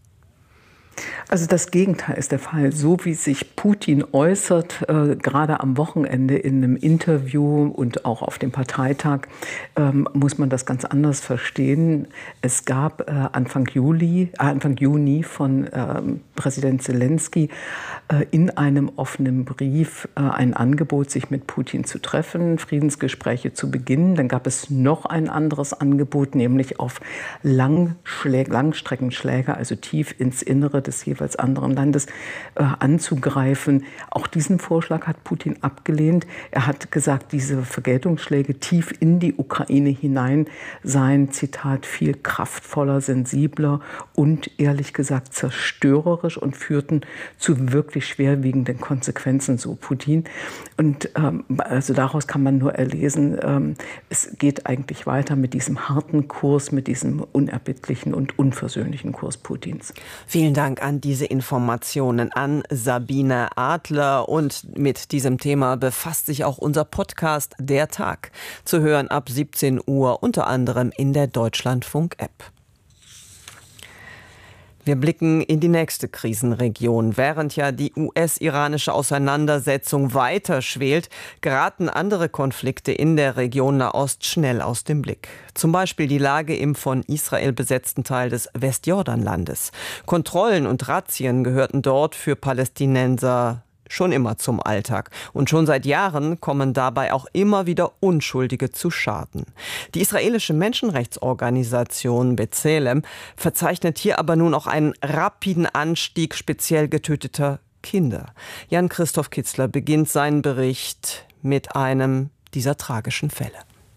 Also das Gegenteil ist der Fall. So wie sich Putin äußert, äh, gerade am Wochenende in einem Interview und auch auf dem Parteitag, ähm, muss man das ganz anders verstehen. Es gab äh, Anfang Juli, äh, Anfang Juni von äh, Präsident Zelensky äh, in einem offenen Brief äh, ein Angebot, sich mit Putin zu treffen, Friedensgespräche zu beginnen. Dann gab es noch ein anderes Angebot, nämlich auf Langschlä- Langstreckenschläger, also tief ins Innere des jeweils anderen Landes äh, anzugreifen. Auch diesen Vorschlag hat Putin abgelehnt. Er hat gesagt, diese Vergeltungsschläge tief in die Ukraine hinein seien, Zitat, viel kraftvoller, sensibler und ehrlich gesagt zerstörerisch und führten zu wirklich schwerwiegenden Konsequenzen, so Putin. Und ähm, also daraus kann man nur erlesen, ähm, es geht eigentlich weiter mit diesem harten Kurs, mit diesem unerbittlichen und unversöhnlichen Kurs Putins. Vielen Dank an diese Informationen an Sabine Adler. Und mit diesem Thema befasst sich auch unser Podcast Der Tag. Zu hören ab siebzehn Uhr, unter anderem in der Deutschlandfunk-App. Wir blicken in die nächste Krisenregion. Während ja die U S-iranische Auseinandersetzung weiter schwelt, geraten andere Konflikte in der Region Nahost schnell aus dem Blick. Zum Beispiel die Lage im von Israel besetzten Teil des Westjordanlandes. Kontrollen und Razzien gehörten dort für Palästinenser schon immer zum Alltag. Und schon seit Jahren kommen dabei auch immer wieder Unschuldige zu Schaden. Die israelische Menschenrechtsorganisation B'Tselem verzeichnet hier aber nun auch einen rapiden Anstieg speziell getöteter Kinder. Jan-Christoph Kitzler beginnt seinen Bericht mit einem dieser tragischen Fälle.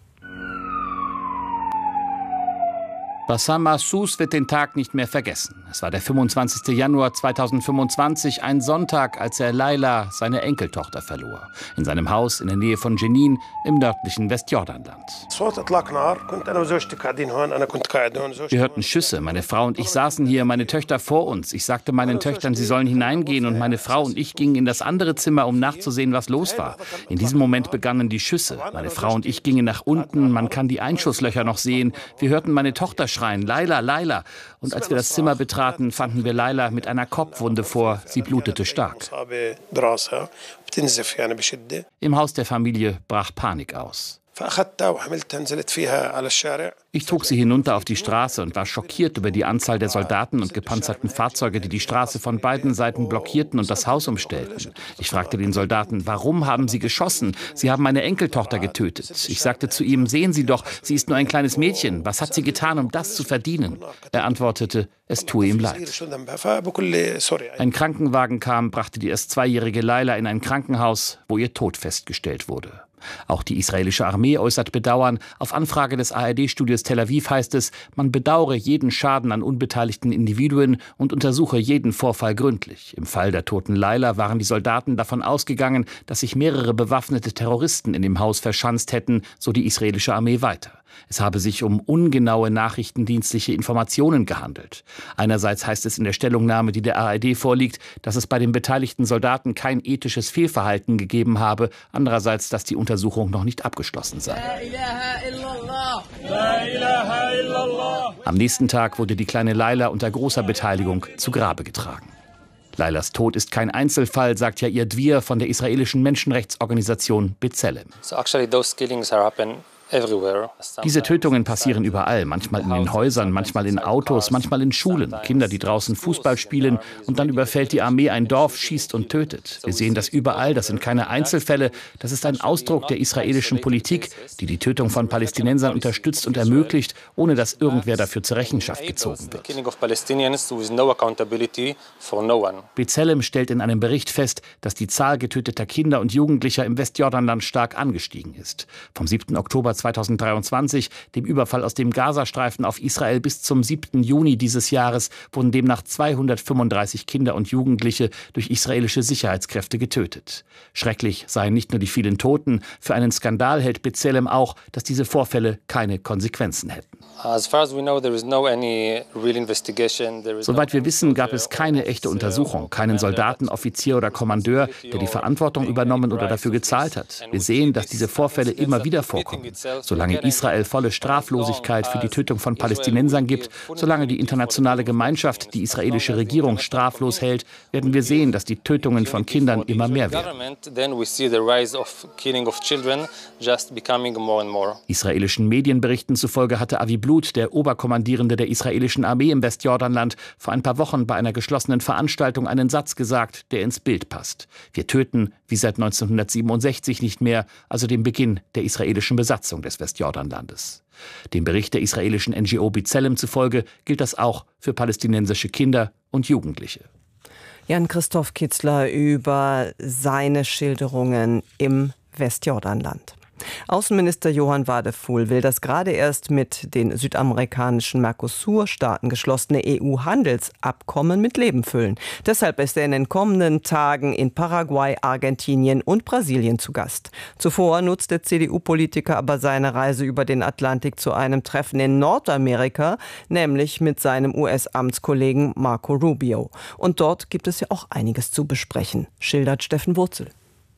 Bassam Mahsus wird den Tag nicht mehr vergessen. Es war der fünfundzwanzigste Januar zweitausendfünfundzwanzig, ein Sonntag, als er Laila, seine Enkeltochter, verlor. In seinem Haus in der Nähe von Jenin im nördlichen Westjordanland. Wir hörten Schüsse. Meine Frau und ich saßen hier, meine Töchter vor uns. Ich sagte meinen Töchtern, sie sollen hineingehen, und meine Frau und ich gingen in das andere Zimmer, um nachzusehen, was los war. In diesem Moment begannen die Schüsse. Meine Frau und ich gingen nach unten. Man kann die Einschusslöcher noch sehen. Wir hörten meine Tochter schreien, Laila, Laila. Und als wir das Zimmer betraten, fanden wir Laila mit einer Kopfwunde vor. Sie blutete stark. Im Haus der Familie brach Panik aus. Ich trug sie hinunter auf die Straße und war schockiert über die Anzahl der Soldaten und gepanzerten Fahrzeuge, die die Straße von beiden Seiten blockierten und das Haus umstellten. Ich fragte den Soldaten, warum haben sie geschossen? Sie haben meine Enkeltochter getötet. Ich sagte zu ihm, sehen Sie doch, sie ist nur ein kleines Mädchen. Was hat sie getan, um das zu verdienen? Er antwortete, es tue ihm leid. Ein Krankenwagen kam, brachte die erst zweijährige Laila in ein Krankenhaus, wo ihr Tod festgestellt wurde. Auch die israelische Armee äußert Bedauern. Auf Anfrage des A R D-Studios Tel Aviv heißt es, man bedauere jeden Schaden an unbeteiligten Individuen und untersuche jeden Vorfall gründlich. Im Fall der toten Laila waren die Soldaten davon ausgegangen, dass sich mehrere bewaffnete Terroristen in dem Haus verschanzt hätten, so die israelische Armee weiter. Es habe sich um ungenaue nachrichtendienstliche Informationen gehandelt. Einerseits heißt es in der Stellungnahme, die der A R D vorliegt, dass es bei den beteiligten Soldaten kein ethisches Fehlverhalten gegeben habe. Andererseits, dass die Untersuchung noch nicht abgeschlossen sei. Am nächsten Tag wurde die kleine Laila unter großer Beteiligung zu Grabe getragen. Lailas Tod ist kein Einzelfall, sagt Yair Dvir von der israelischen Menschenrechtsorganisation B'Tselem. So actually those killings are happening everywhere. Diese Tötungen passieren überall, manchmal in den Häusern, manchmal in Autos, manchmal in Schulen. Kinder, die draußen Fußball spielen, und dann überfällt die Armee ein Dorf, schießt und tötet. Wir sehen das überall, das sind keine Einzelfälle, das ist ein Ausdruck der israelischen Politik, die die Tötung von Palästinensern unterstützt und ermöglicht, ohne dass irgendwer dafür zur Rechenschaft gezogen wird. B'Tselem stellt in einem Bericht fest, dass die Zahl getöteter Kinder und Jugendlicher im Westjordanland stark angestiegen ist. Vom siebten Oktober zweitausenddreiundzwanzig, dem Überfall aus dem Gazastreifen auf Israel, bis zum siebten Juni dieses Jahres wurden demnach zweihundertfünfunddreißig Kinder und Jugendliche durch israelische Sicherheitskräfte getötet. Schrecklich seien nicht nur die vielen Toten, für einen Skandal hält B'Tselem auch, dass diese Vorfälle keine Konsequenzen hätten. Soweit wir wissen, gab es keine echte Untersuchung, keinen Soldaten, Offizier oder Kommandeur, der die Verantwortung übernommen oder dafür gezahlt hat. Wir sehen, dass diese Vorfälle immer wieder vorkommen. Solange Israel volle Straflosigkeit für die Tötung von Palästinensern gibt, solange die internationale Gemeinschaft die israelische Regierung straflos hält, werden wir sehen, dass die Tötungen von Kindern immer mehr werden. Israelischen Medienberichten zufolge hatte Avi Blut, der Oberkommandierende der israelischen Armee im Westjordanland, vor ein paar Wochen bei einer geschlossenen Veranstaltung einen Satz gesagt, der ins Bild passt. Wir töten wie seit neunzehnhundertsiebenundsechzig nicht mehr, also dem Beginn der israelischen Besatzung des Westjordanlandes. Dem Bericht der israelischen N G O B'Tselem zufolge gilt das auch für palästinensische Kinder und Jugendliche. Jan-Christoph Kitzler über seine Schilderungen im Westjordanland. Außenminister Johann Wadefuhl will das gerade erst mit den südamerikanischen Mercosur-Staaten geschlossene E U-Handelsabkommen mit Leben füllen. Deshalb ist er in den kommenden Tagen in Paraguay, Argentinien und Brasilien zu Gast. Zuvor nutzt der C D U-Politiker aber seine Reise über den Atlantik zu einem Treffen in Nordamerika, nämlich mit seinem U S-Amtskollegen Marco Rubio. Und dort gibt es ja auch einiges zu besprechen, schildert Steffen Wurzel.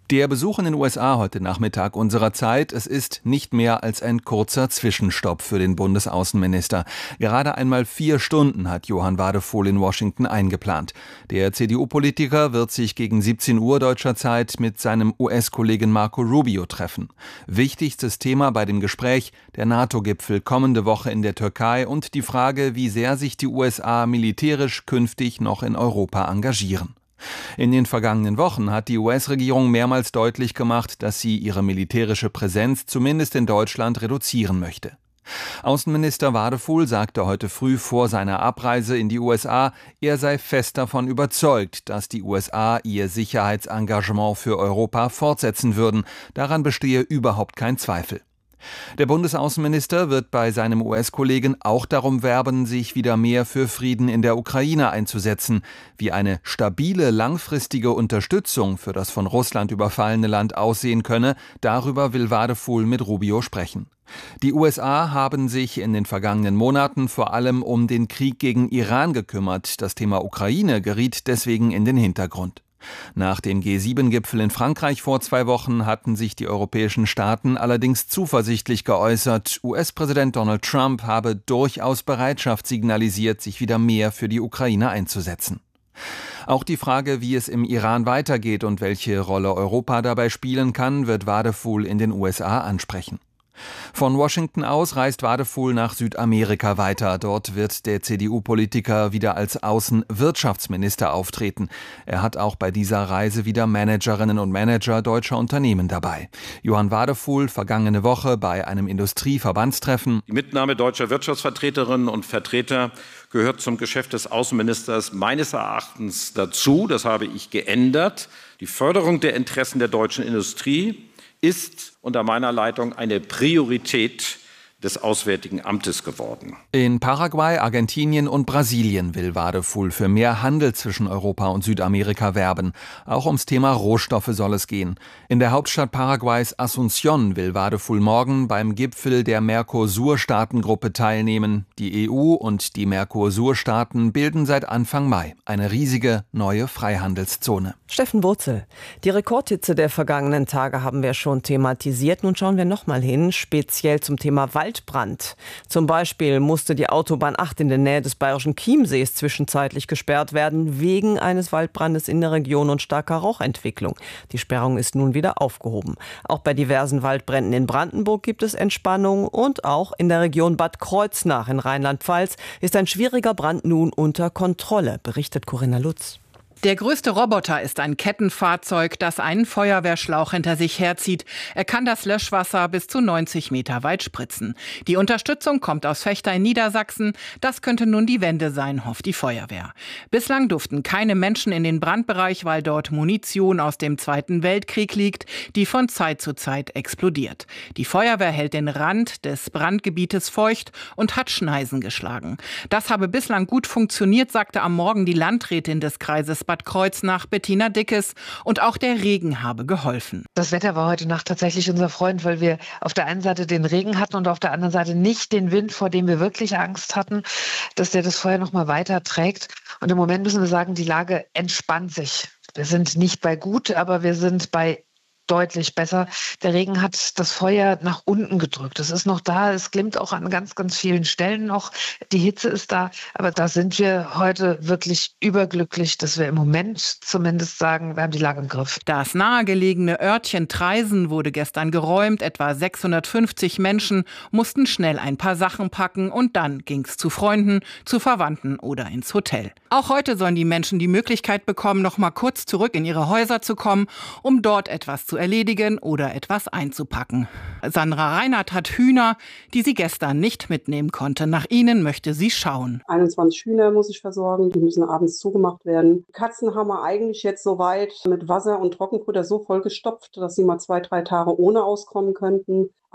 Der Besuch in den U S A heute Nachmittag unserer Zeit, es ist nicht mehr als ein kurzer Zwischenstopp für den Bundesaußenminister. Gerade einmal vier Stunden hat Johann Wadephul in Washington eingeplant. Der C D U-Politiker wird sich gegen siebzehn Uhr deutscher Zeit mit seinem U S-Kollegen Marco Rubio treffen. Wichtigstes Thema bei dem Gespräch, der NATO-Gipfel kommende Woche in der Türkei und die Frage, wie sehr sich die U S A militärisch künftig noch in Europa engagieren. In den vergangenen Wochen hat die U S-Regierung mehrmals deutlich gemacht, dass sie ihre militärische Präsenz zumindest in Deutschland reduzieren möchte. Außenminister Wadephul sagte heute früh vor seiner Abreise in die U S A, er sei fest davon überzeugt, dass die U S A ihr Sicherheitsengagement für Europa fortsetzen würden. Daran bestehe überhaupt kein Zweifel. Der Bundesaußenminister wird bei seinem U S-Kollegen auch darum werben, sich wieder mehr für Frieden in der Ukraine einzusetzen. Wie eine stabile, langfristige Unterstützung für das von Russland überfallene Land aussehen könne, darüber will Wadephul mit Rubio sprechen. Die U S A haben sich in den vergangenen Monaten vor allem um den Krieg gegen Iran gekümmert. Das Thema Ukraine geriet deswegen in den Hintergrund. Nach dem G sieben Gipfel in Frankreich vor zwei Wochen hatten sich die europäischen Staaten allerdings zuversichtlich geäußert, U S-Präsident Donald Trump habe durchaus Bereitschaft signalisiert, sich wieder mehr für die Ukraine einzusetzen. Auch die Frage, wie es im Iran weitergeht und welche Rolle Europa dabei spielen kann, wird Wadephul in den U S A ansprechen. Von Washington aus reist Wadephul nach Südamerika weiter. Dort wird der C D U-Politiker wieder als Außenwirtschaftsminister auftreten. Er hat auch bei dieser Reise wieder Managerinnen und Manager deutscher Unternehmen dabei. Johann Wadephul vergangene Woche bei einem Industrieverbandstreffen. Die Mitnahme deutscher Wirtschaftsvertreterinnen und Vertreter gehört zum Geschäft des Außenministers meines Erachtens dazu. Das habe ich geändert. Die Förderung der Interessen der deutschen Industrie ist unter meiner Leitung eine Priorität des Auswärtigen Amtes geworden. In Paraguay, Argentinien und Brasilien will Wadephul für mehr Handel zwischen Europa und Südamerika werben. Auch ums Thema Rohstoffe soll es gehen. In der Hauptstadt Paraguays Asunción will Wadephul morgen beim Gipfel der Mercosur-Staatengruppe teilnehmen. Die E U und die Mercosur-Staaten bilden seit Anfang Mai eine riesige neue Freihandelszone. Steffen Wurzel, die Rekordhitze der vergangenen Tage haben wir schon thematisiert. Nun schauen wir noch mal hin, speziell zum Thema Waldbrand. Zum Beispiel musste die Autobahn acht in der Nähe des bayerischen Chiemsees zwischenzeitlich gesperrt werden, wegen eines Waldbrandes in der Region und starker Rauchentwicklung. Die Sperrung ist nun wieder aufgehoben. Auch bei diversen Waldbränden in Brandenburg gibt es Entspannung und auch in der Region Bad Kreuznach in Rheinland-Pfalz ist ein schwieriger Brand nun unter Kontrolle, berichtet Corinna Lutz. Der größte Roboter ist ein Kettenfahrzeug, das einen Feuerwehrschlauch hinter sich herzieht. Er kann das Löschwasser bis zu neunzig Meter weit spritzen. Die Unterstützung kommt aus Vechta in Niedersachsen. Das könnte nun die Wende sein, hofft die Feuerwehr. Bislang durften keine Menschen in den Brandbereich, weil dort Munition aus dem Zweiten Weltkrieg liegt, die von Zeit zu Zeit explodiert. Die Feuerwehr hält den Rand des Brandgebietes feucht und hat Schneisen geschlagen. Das habe bislang gut funktioniert, sagte am Morgen die Landrätin des Kreises Bad Kreuznach, Bettina Dickes, und auch der Regen habe geholfen. Das Wetter war heute Nacht tatsächlich unser Freund, weil wir auf der einen Seite den Regen hatten und auf der anderen Seite nicht den Wind, vor dem wir wirklich Angst hatten, dass der das Feuer noch mal weiter trägt. Und im Moment müssen wir sagen, die Lage entspannt sich. Wir sind nicht bei gut, aber wir sind bei deutlich besser. Der Regen hat das Feuer nach unten gedrückt. Es ist noch da, es glimmt auch an ganz, ganz vielen Stellen noch. Die Hitze ist da, aber da sind wir heute wirklich überglücklich, dass wir im Moment zumindest sagen, wir haben die Lage im Griff. Das nahegelegene Örtchen Traisen wurde gestern geräumt. Etwa sechshundertfünfzig Menschen mussten schnell ein paar Sachen packen und dann ging's zu Freunden, zu Verwandten oder ins Hotel. Auch heute sollen die Menschen die Möglichkeit bekommen, noch mal kurz zurück in ihre Häuser zu kommen, um dort etwas zu erledigen oder etwas einzupacken. Sandra Reinhardt hat Hühner, die sie gestern nicht mitnehmen konnte. Nach ihnen möchte sie schauen. einundzwanzig Hühner muss ich versorgen, die müssen abends zugemacht werden. Katzen haben wir eigentlich jetzt soweit mit Wasser und Trockenfutter so vollgestopft, dass sie mal zwei, drei Tage ohne auskommen könnten.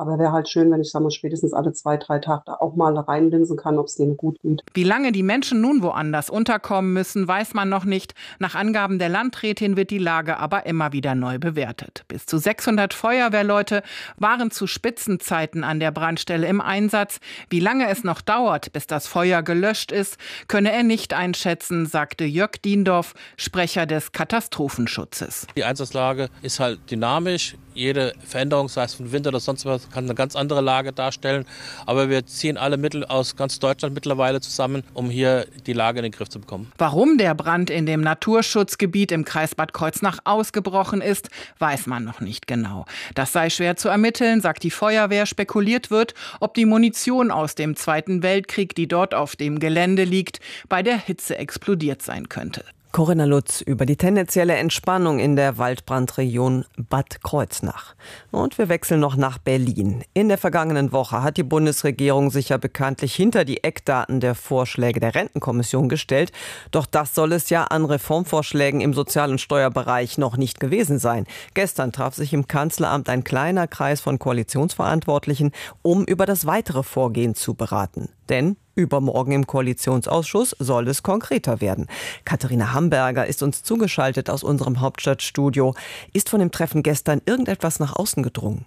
Aber wäre halt schön, wenn ich sag mal, spätestens alle zwei, drei Tage da auch mal reinlinsen kann, ob es denen gut geht. Wie lange die Menschen nun woanders unterkommen müssen, weiß man noch nicht. Nach Angaben der Landrätin wird die Lage aber immer wieder neu bewertet. Bis zu sechshundert Feuerwehrleute waren zu Spitzenzeiten an der Brandstelle im Einsatz. Wie lange es noch dauert, bis das Feuer gelöscht ist, könne er nicht einschätzen, sagte Jörg Diendorf, Sprecher des Katastrophenschutzes. Die Einsatzlage ist halt dynamisch. Jede Veränderung, sei es von Winter oder sonst was, kann eine ganz andere Lage darstellen. Aber wir ziehen alle Mittel aus ganz Deutschland mittlerweile zusammen, um hier die Lage in den Griff zu bekommen. Warum der Brand in dem Naturschutzgebiet im Kreis Bad Kreuznach ausgebrochen ist, weiß man noch nicht genau. Das sei schwer zu ermitteln, sagt die Feuerwehr. Spekuliert wird, ob die Munition aus dem Zweiten Weltkrieg, die dort auf dem Gelände liegt, bei der Hitze explodiert sein könnte. Corinna Lutz über die tendenzielle Entspannung in der Waldbrandregion Bad Kreuznach. Und wir wechseln noch nach Berlin. In der vergangenen Woche hat die Bundesregierung sich ja bekanntlich hinter die Eckdaten der Vorschläge der Rentenkommission gestellt. Doch das soll es ja an Reformvorschlägen im Sozial- und Steuerbereich noch nicht gewesen sein. Gestern traf sich im Kanzleramt ein kleiner Kreis von Koalitionsverantwortlichen, um über das weitere Vorgehen zu beraten. Denn übermorgen im Koalitionsausschuss soll es konkreter werden. Katharina Hamburger ist uns zugeschaltet aus unserem Hauptstadtstudio. Ist von dem Treffen gestern irgendetwas nach außen gedrungen?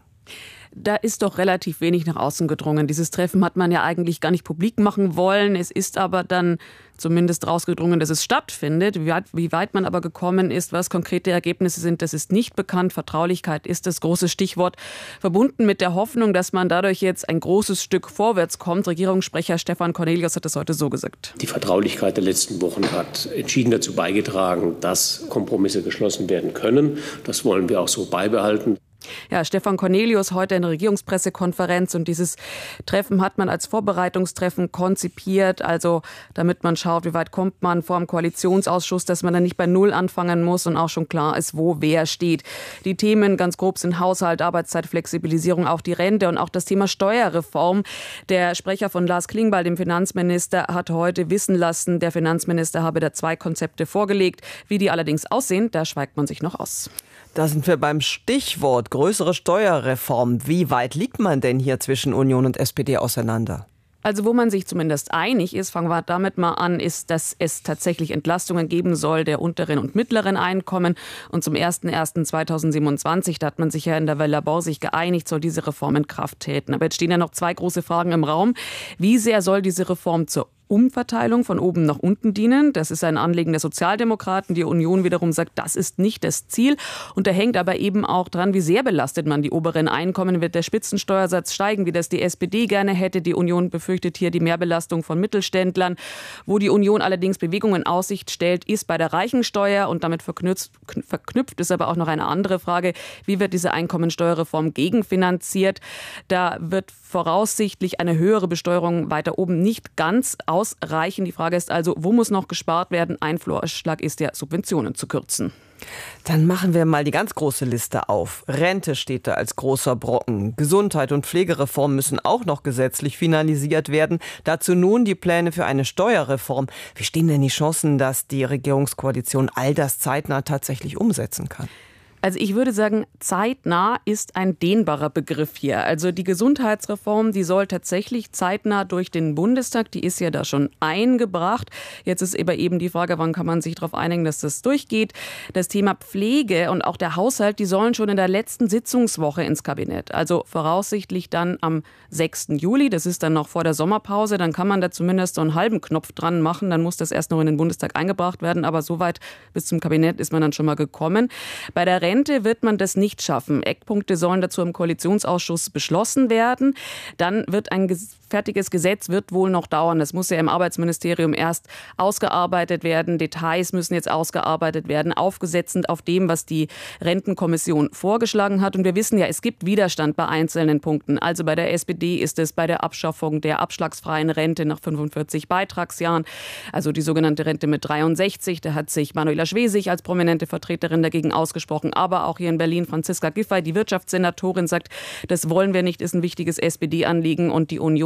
Da ist doch relativ wenig nach außen gedrungen. Dieses Treffen hat man ja eigentlich gar nicht publik machen wollen. Es ist aber dann zumindest rausgedrungen, dass es stattfindet. Wie weit, wie weit man aber gekommen ist, was konkrete Ergebnisse sind, das ist nicht bekannt. Vertraulichkeit ist das große Stichwort, verbunden mit der Hoffnung, dass man dadurch jetzt ein großes Stück vorwärts kommt. Regierungssprecher Stefan Cornelius hat das heute so gesagt. Die Vertraulichkeit der letzten Wochen hat entschieden dazu beigetragen, dass Kompromisse geschlossen werden können. Das wollen wir auch so beibehalten. Ja, Stefan Cornelius heute in der Regierungspressekonferenz, und dieses Treffen hat man als Vorbereitungstreffen konzipiert, also damit man schaut, wie weit kommt man vor dem Koalitionsausschuss, dass man dann nicht bei Null anfangen muss und auch schon klar ist, wo wer steht. Die Themen ganz grob sind Haushalt, Arbeitszeitflexibilisierung, auch die Rente und auch das Thema Steuerreform. Der Sprecher von Lars Klingbeil, dem Finanzminister, hat heute wissen lassen, der Finanzminister habe da zwei Konzepte vorgelegt. Wie die allerdings aussehen, da schweigt man sich noch aus. Da sind wir beim Stichwort größere Steuerreform. Wie weit liegt man denn hier zwischen Union und S P D auseinander? Also wo man sich zumindest einig ist, fangen wir damit mal an, ist, dass es tatsächlich Entlastungen geben soll der unteren und mittleren Einkommen. Und zum ersten ersten zweitausendsiebenundzwanzig, da hat man sich ja in der Welle sich geeinigt, soll diese Reform in Kraft treten. Aber jetzt stehen ja noch zwei große Fragen im Raum. Wie sehr soll diese Reform zur Umverteilung von oben nach unten dienen? Das ist ein Anliegen der Sozialdemokraten. Die Union wiederum sagt, das ist nicht das Ziel. Und da hängt aber eben auch dran, wie sehr belastet man die oberen Einkommen. Wird der Spitzensteuersatz steigen, wie das die S P D gerne hätte? Die Union befürchtet hier die Mehrbelastung von Mittelständlern. Wo die Union allerdings Bewegungen in Aussicht stellt, ist bei der Reichensteuer. Und damit verknüpft, verknüpft ist aber auch noch eine andere Frage. Wie wird diese Einkommensteuerreform gegenfinanziert? Da wird voraussichtlich eine höhere Besteuerung weiter oben nicht ganz ausreichen. Die Frage ist also, wo muss noch gespart werden? Ein Vorschlag ist ja, Subventionen zu kürzen. Dann machen wir mal die ganz große Liste auf. Rente steht da als großer Brocken. Gesundheit und Pflegereform müssen auch noch gesetzlich finalisiert werden. Dazu nun die Pläne für eine Steuerreform. Wie stehen denn die Chancen, dass die Regierungskoalition all das zeitnah tatsächlich umsetzen kann? Also ich würde sagen, zeitnah ist ein dehnbarer Begriff hier. Also die Gesundheitsreform, die soll tatsächlich zeitnah durch den Bundestag, die ist ja da schon eingebracht. Jetzt ist aber eben die Frage, wann kann man sich darauf einigen, dass das durchgeht. Das Thema Pflege und auch der Haushalt, die sollen schon in der letzten Sitzungswoche ins Kabinett. Also voraussichtlich dann am sechsten Juli, das ist dann noch vor der Sommerpause. Dann kann man da zumindest so einen halben Knopf dran machen. Dann muss das erst noch in den Bundestag eingebracht werden. Aber soweit bis zum Kabinett ist man dann schon mal gekommen. Bei der Rente wird man das nicht schaffen. Eckpunkte sollen dazu im Koalitionsausschuss beschlossen werden. Dann wird ein fertiges Gesetz wird wohl noch dauern. Das muss ja im Arbeitsministerium erst ausgearbeitet werden. Details müssen jetzt ausgearbeitet werden, aufgesetzt auf dem, was die Rentenkommission vorgeschlagen hat. Und wir wissen ja, es gibt Widerstand bei einzelnen Punkten. Also bei der S P D ist es bei der Abschaffung der abschlagsfreien Rente nach fünfundvierzig Beitragsjahren, also die sogenannte Rente mit dreiundsechzig. Da hat sich Manuela Schwesig als prominente Vertreterin dagegen ausgesprochen. Aber auch hier in Berlin Franziska Giffey, die Wirtschaftssenatorin, sagt, das wollen wir nicht, ist ein wichtiges S P D-Anliegen. Und die Union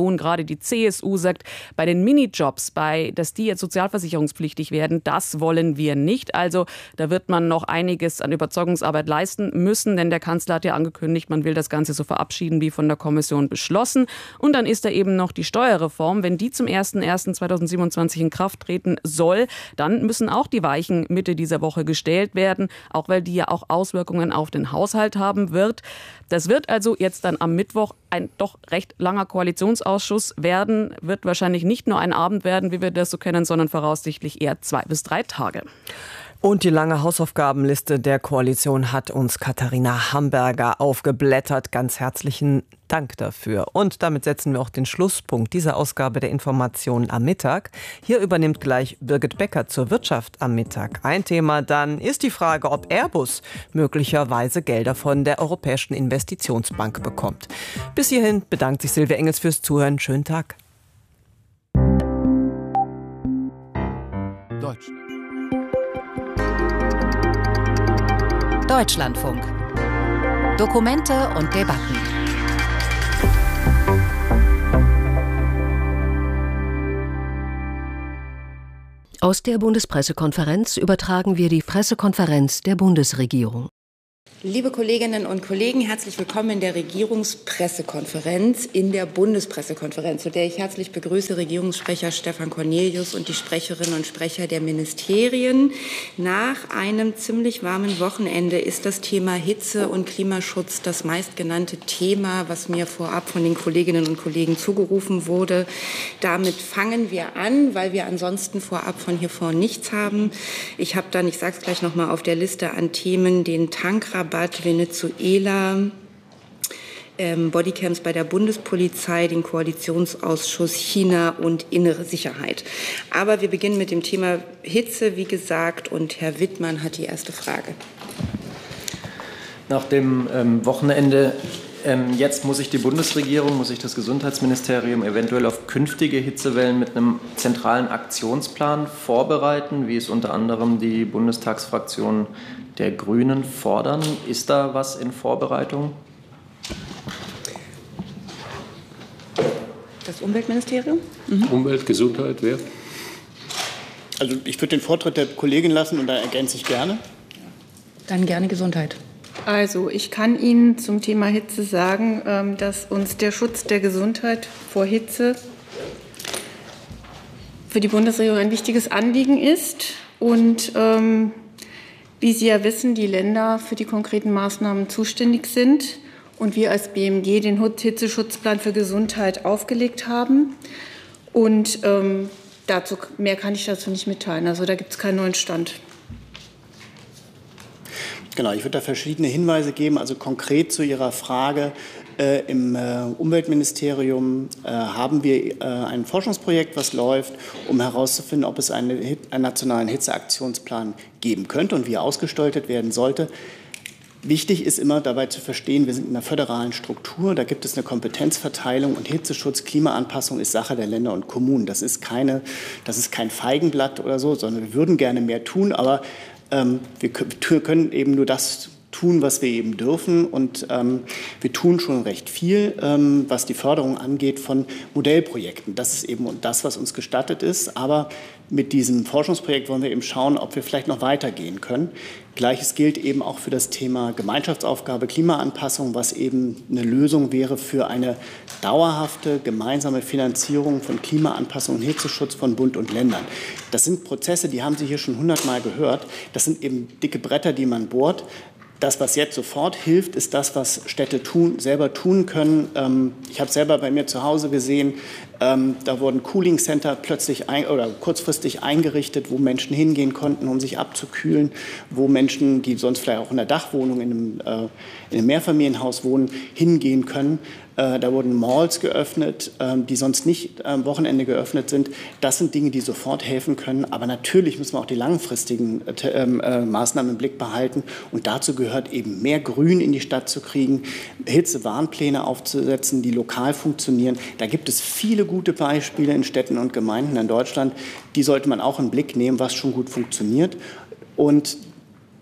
Union, gerade die C S U sagt, bei den Minijobs, bei, dass die jetzt sozialversicherungspflichtig werden, das wollen wir nicht. Also da wird man noch einiges an Überzeugungsarbeit leisten müssen, denn der Kanzler hat ja angekündigt, man will das Ganze so verabschieden, wie von der Kommission beschlossen. Und dann ist da eben noch die Steuerreform. Wenn die zum ersten ersten zweitausendsiebenundzwanzig in Kraft treten soll, dann müssen auch die Weichen Mitte dieser Woche gestellt werden, auch weil die ja auch Auswirkungen auf den Haushalt haben wird. Das wird also jetzt dann am Mittwoch ein doch recht langer Koalitionsausschuss werden, wird wahrscheinlich nicht nur ein Abend werden, wie wir das so kennen, sondern voraussichtlich eher zwei bis drei Tage. Und die lange Hausaufgabenliste der Koalition hat uns Katharina Hamburger aufgeblättert. Ganz herzlichen Dank dafür. Und damit setzen wir auch den Schlusspunkt dieser Ausgabe der Informationen am Mittag. Hier übernimmt gleich Birgit Becker zur Wirtschaft am Mittag. Ein Thema dann ist die Frage, ob Airbus möglicherweise Gelder von der Europäischen Investitionsbank bekommt. Bis hierhin bedankt sich Silvia Engels fürs Zuhören. Schönen Tag. Deutschland. Deutschlandfunk. Dokumente und Debatten. Aus der Bundespressekonferenz übertragen wir die Pressekonferenz der Bundesregierung. Liebe Kolleginnen und Kollegen, herzlich willkommen in der Regierungspressekonferenz, in der Bundespressekonferenz, zu der ich herzlich begrüße Regierungssprecher Stefan Cornelius und die Sprecherinnen und Sprecher der Ministerien. Nach einem ziemlich warmen Wochenende ist das Thema Hitze und Klimaschutz das meistgenannte Thema, was mir vorab von den Kolleginnen und Kollegen zugerufen wurde. Damit fangen wir an, weil wir ansonsten vorab von hier vorne nichts haben. Ich habe dann, ich sage es gleich noch mal, auf der Liste an Themen den Tankrabatt, Venezuela, ähm, Bodycams bei der Bundespolizei, den Koalitionsausschuss China und innere Sicherheit. Aber wir beginnen mit dem Thema Hitze, wie gesagt, und Herr Wittmann hat die erste Frage. Nach dem ähm, Wochenende ähm, jetzt muss sich die Bundesregierung, muss sich das Gesundheitsministerium eventuell auf künftige Hitzewellen mit einem zentralen Aktionsplan vorbereiten, wie es unter anderem die Bundestagsfraktion der Grünen fordern. Ist da was in Vorbereitung? Das Umweltministerium? Mhm. Umwelt, Gesundheit, wer? Also ich würde den Vortritt der Kollegin lassen und da ergänze ich gerne. Dann gerne Gesundheit. Also ich kann Ihnen zum Thema Hitze sagen, dass uns der Schutz der Gesundheit vor Hitze für die Bundesregierung ein wichtiges Anliegen ist und ähm, wie Sie ja wissen, die Länder für die konkreten Maßnahmen zuständig sind und wir als B M G den Hitzeschutzplan für Gesundheit aufgelegt haben. Und ähm, dazu, mehr kann ich dazu nicht mitteilen. Also da gibt es keinen neuen Stand. Genau, ich würde da verschiedene Hinweise geben. Also konkret zu Ihrer Frage. Äh, Im äh, Umweltministerium äh, haben wir äh, ein Forschungsprojekt, was läuft, um herauszufinden, ob es eine, einen nationalen Hitzeaktionsplan geben könnte und wie er ausgestaltet werden sollte. Wichtig ist immer dabei zu verstehen, wir sind in einer föderalen Struktur, da gibt es eine Kompetenzverteilung und Hitzeschutz, Klimaanpassung ist Sache der Länder und Kommunen. Das ist, keine, das ist kein Feigenblatt oder so, sondern wir würden gerne mehr tun, aber ähm, wir können eben nur das tun, was wir eben dürfen. Und ähm, wir tun schon recht viel, ähm, was die Förderung angeht von Modellprojekten. Das ist eben das, was uns gestattet ist. Aber mit diesem Forschungsprojekt wollen wir eben schauen, ob wir vielleicht noch weitergehen können. Gleiches gilt eben auch für das Thema Gemeinschaftsaufgabe Klimaanpassung, was eben eine Lösung wäre für eine dauerhafte gemeinsame Finanzierung von Klimaanpassung und Hitzeschutz von Bund und Ländern. Das sind Prozesse, die haben Sie hier schon hundertmal gehört. Das sind eben dicke Bretter, die man bohrt. Das, was jetzt sofort hilft, ist das, was Städte tun, selber tun können. Ähm, ich habe es selber bei mir zu Hause gesehen. Ähm, da wurden Cooling Center plötzlich ein, oder kurzfristig eingerichtet, wo Menschen hingehen konnten, um sich abzukühlen, wo Menschen, die sonst vielleicht auch in der Dachwohnung in einem, äh, in einem Mehrfamilienhaus wohnen, hingehen können. Äh, da wurden Malls geöffnet, äh, die sonst nicht am Wochenende geöffnet sind. Das sind Dinge, die sofort helfen können. Aber natürlich müssen wir auch die langfristigen äh, äh, Maßnahmen im Blick behalten. Und dazu gehört eben mehr Grün in die Stadt zu kriegen, Hitzewarnpläne aufzusetzen, die lokal funktionieren. Da gibt es viele gute Beispiele in Städten und Gemeinden in Deutschland. Die sollte man auch im Blick nehmen, was schon gut funktioniert. Und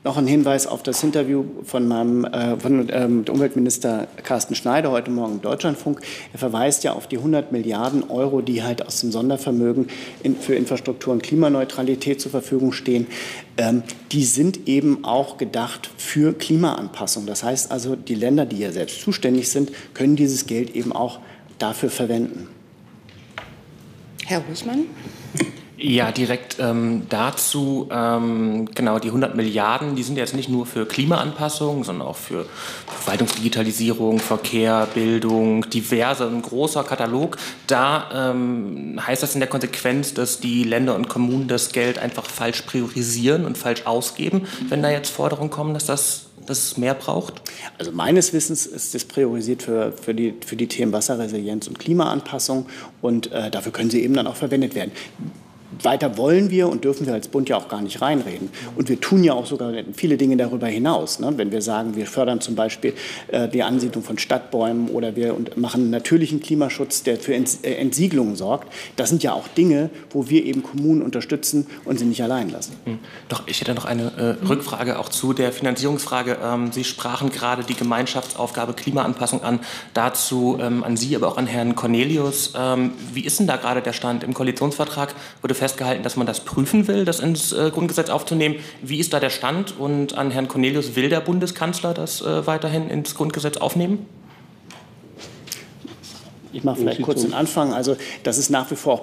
Noch ein Hinweis auf das Interview von meinem äh, von, ähm, Umweltminister Carsten Schneider heute Morgen im Deutschlandfunk. Er verweist ja auf die hundert Milliarden Euro, die halt aus dem Sondervermögen in, für Infrastruktur und Klimaneutralität zur Verfügung stehen. Ähm, die sind eben auch gedacht für Klimaanpassung. Das heißt also, die Länder, die ja selbst zuständig sind, können dieses Geld eben auch dafür verwenden. Herr Husmann? Ja, direkt ähm, dazu, ähm, genau, die hundert Milliarden, die sind jetzt nicht nur für Klimaanpassung, sondern auch für Verwaltungsdigitalisierung, Verkehr, Bildung, diverse, ein großer Katalog. Da ähm, heißt das in der Konsequenz, dass die Länder und Kommunen das Geld einfach falsch priorisieren und falsch ausgeben, wenn da jetzt Forderungen kommen, dass das dass es mehr braucht? Also meines Wissens ist das priorisiert für, für, die, für die Themen Wasserresilienz und Klimaanpassung und äh, dafür können sie eben dann auch verwendet werden. Weiter wollen wir und dürfen wir als Bund ja auch gar nicht reinreden. Und wir tun ja auch sogar viele Dinge darüber hinaus. Ne? Wenn wir sagen, wir fördern zum Beispiel äh, die Ansiedlung von Stadtbäumen oder wir und machen natürlichen Klimaschutz, der für Ents äh, Entsiegelung sorgt. Das sind ja auch Dinge, wo wir eben Kommunen unterstützen und sie nicht allein lassen. Doch, ich hätte noch eine äh, Rückfrage auch zu der Finanzierungsfrage. Ähm, Sie sprachen gerade die Gemeinschaftsaufgabe Klimaanpassung an. Dazu ähm, an Sie, aber auch an Herrn Cornelius. Ähm, wie ist denn da gerade der Stand? Im Koalitionsvertrag wurde festgehalten, dass man das prüfen will, das ins äh, Grundgesetz aufzunehmen. Wie ist da der Stand? Und an Herrn Cornelius, will der Bundeskanzler das äh, weiterhin ins Grundgesetz aufnehmen? Ich mache vielleicht kurz den Anfang. Also das ist nach wie vor auch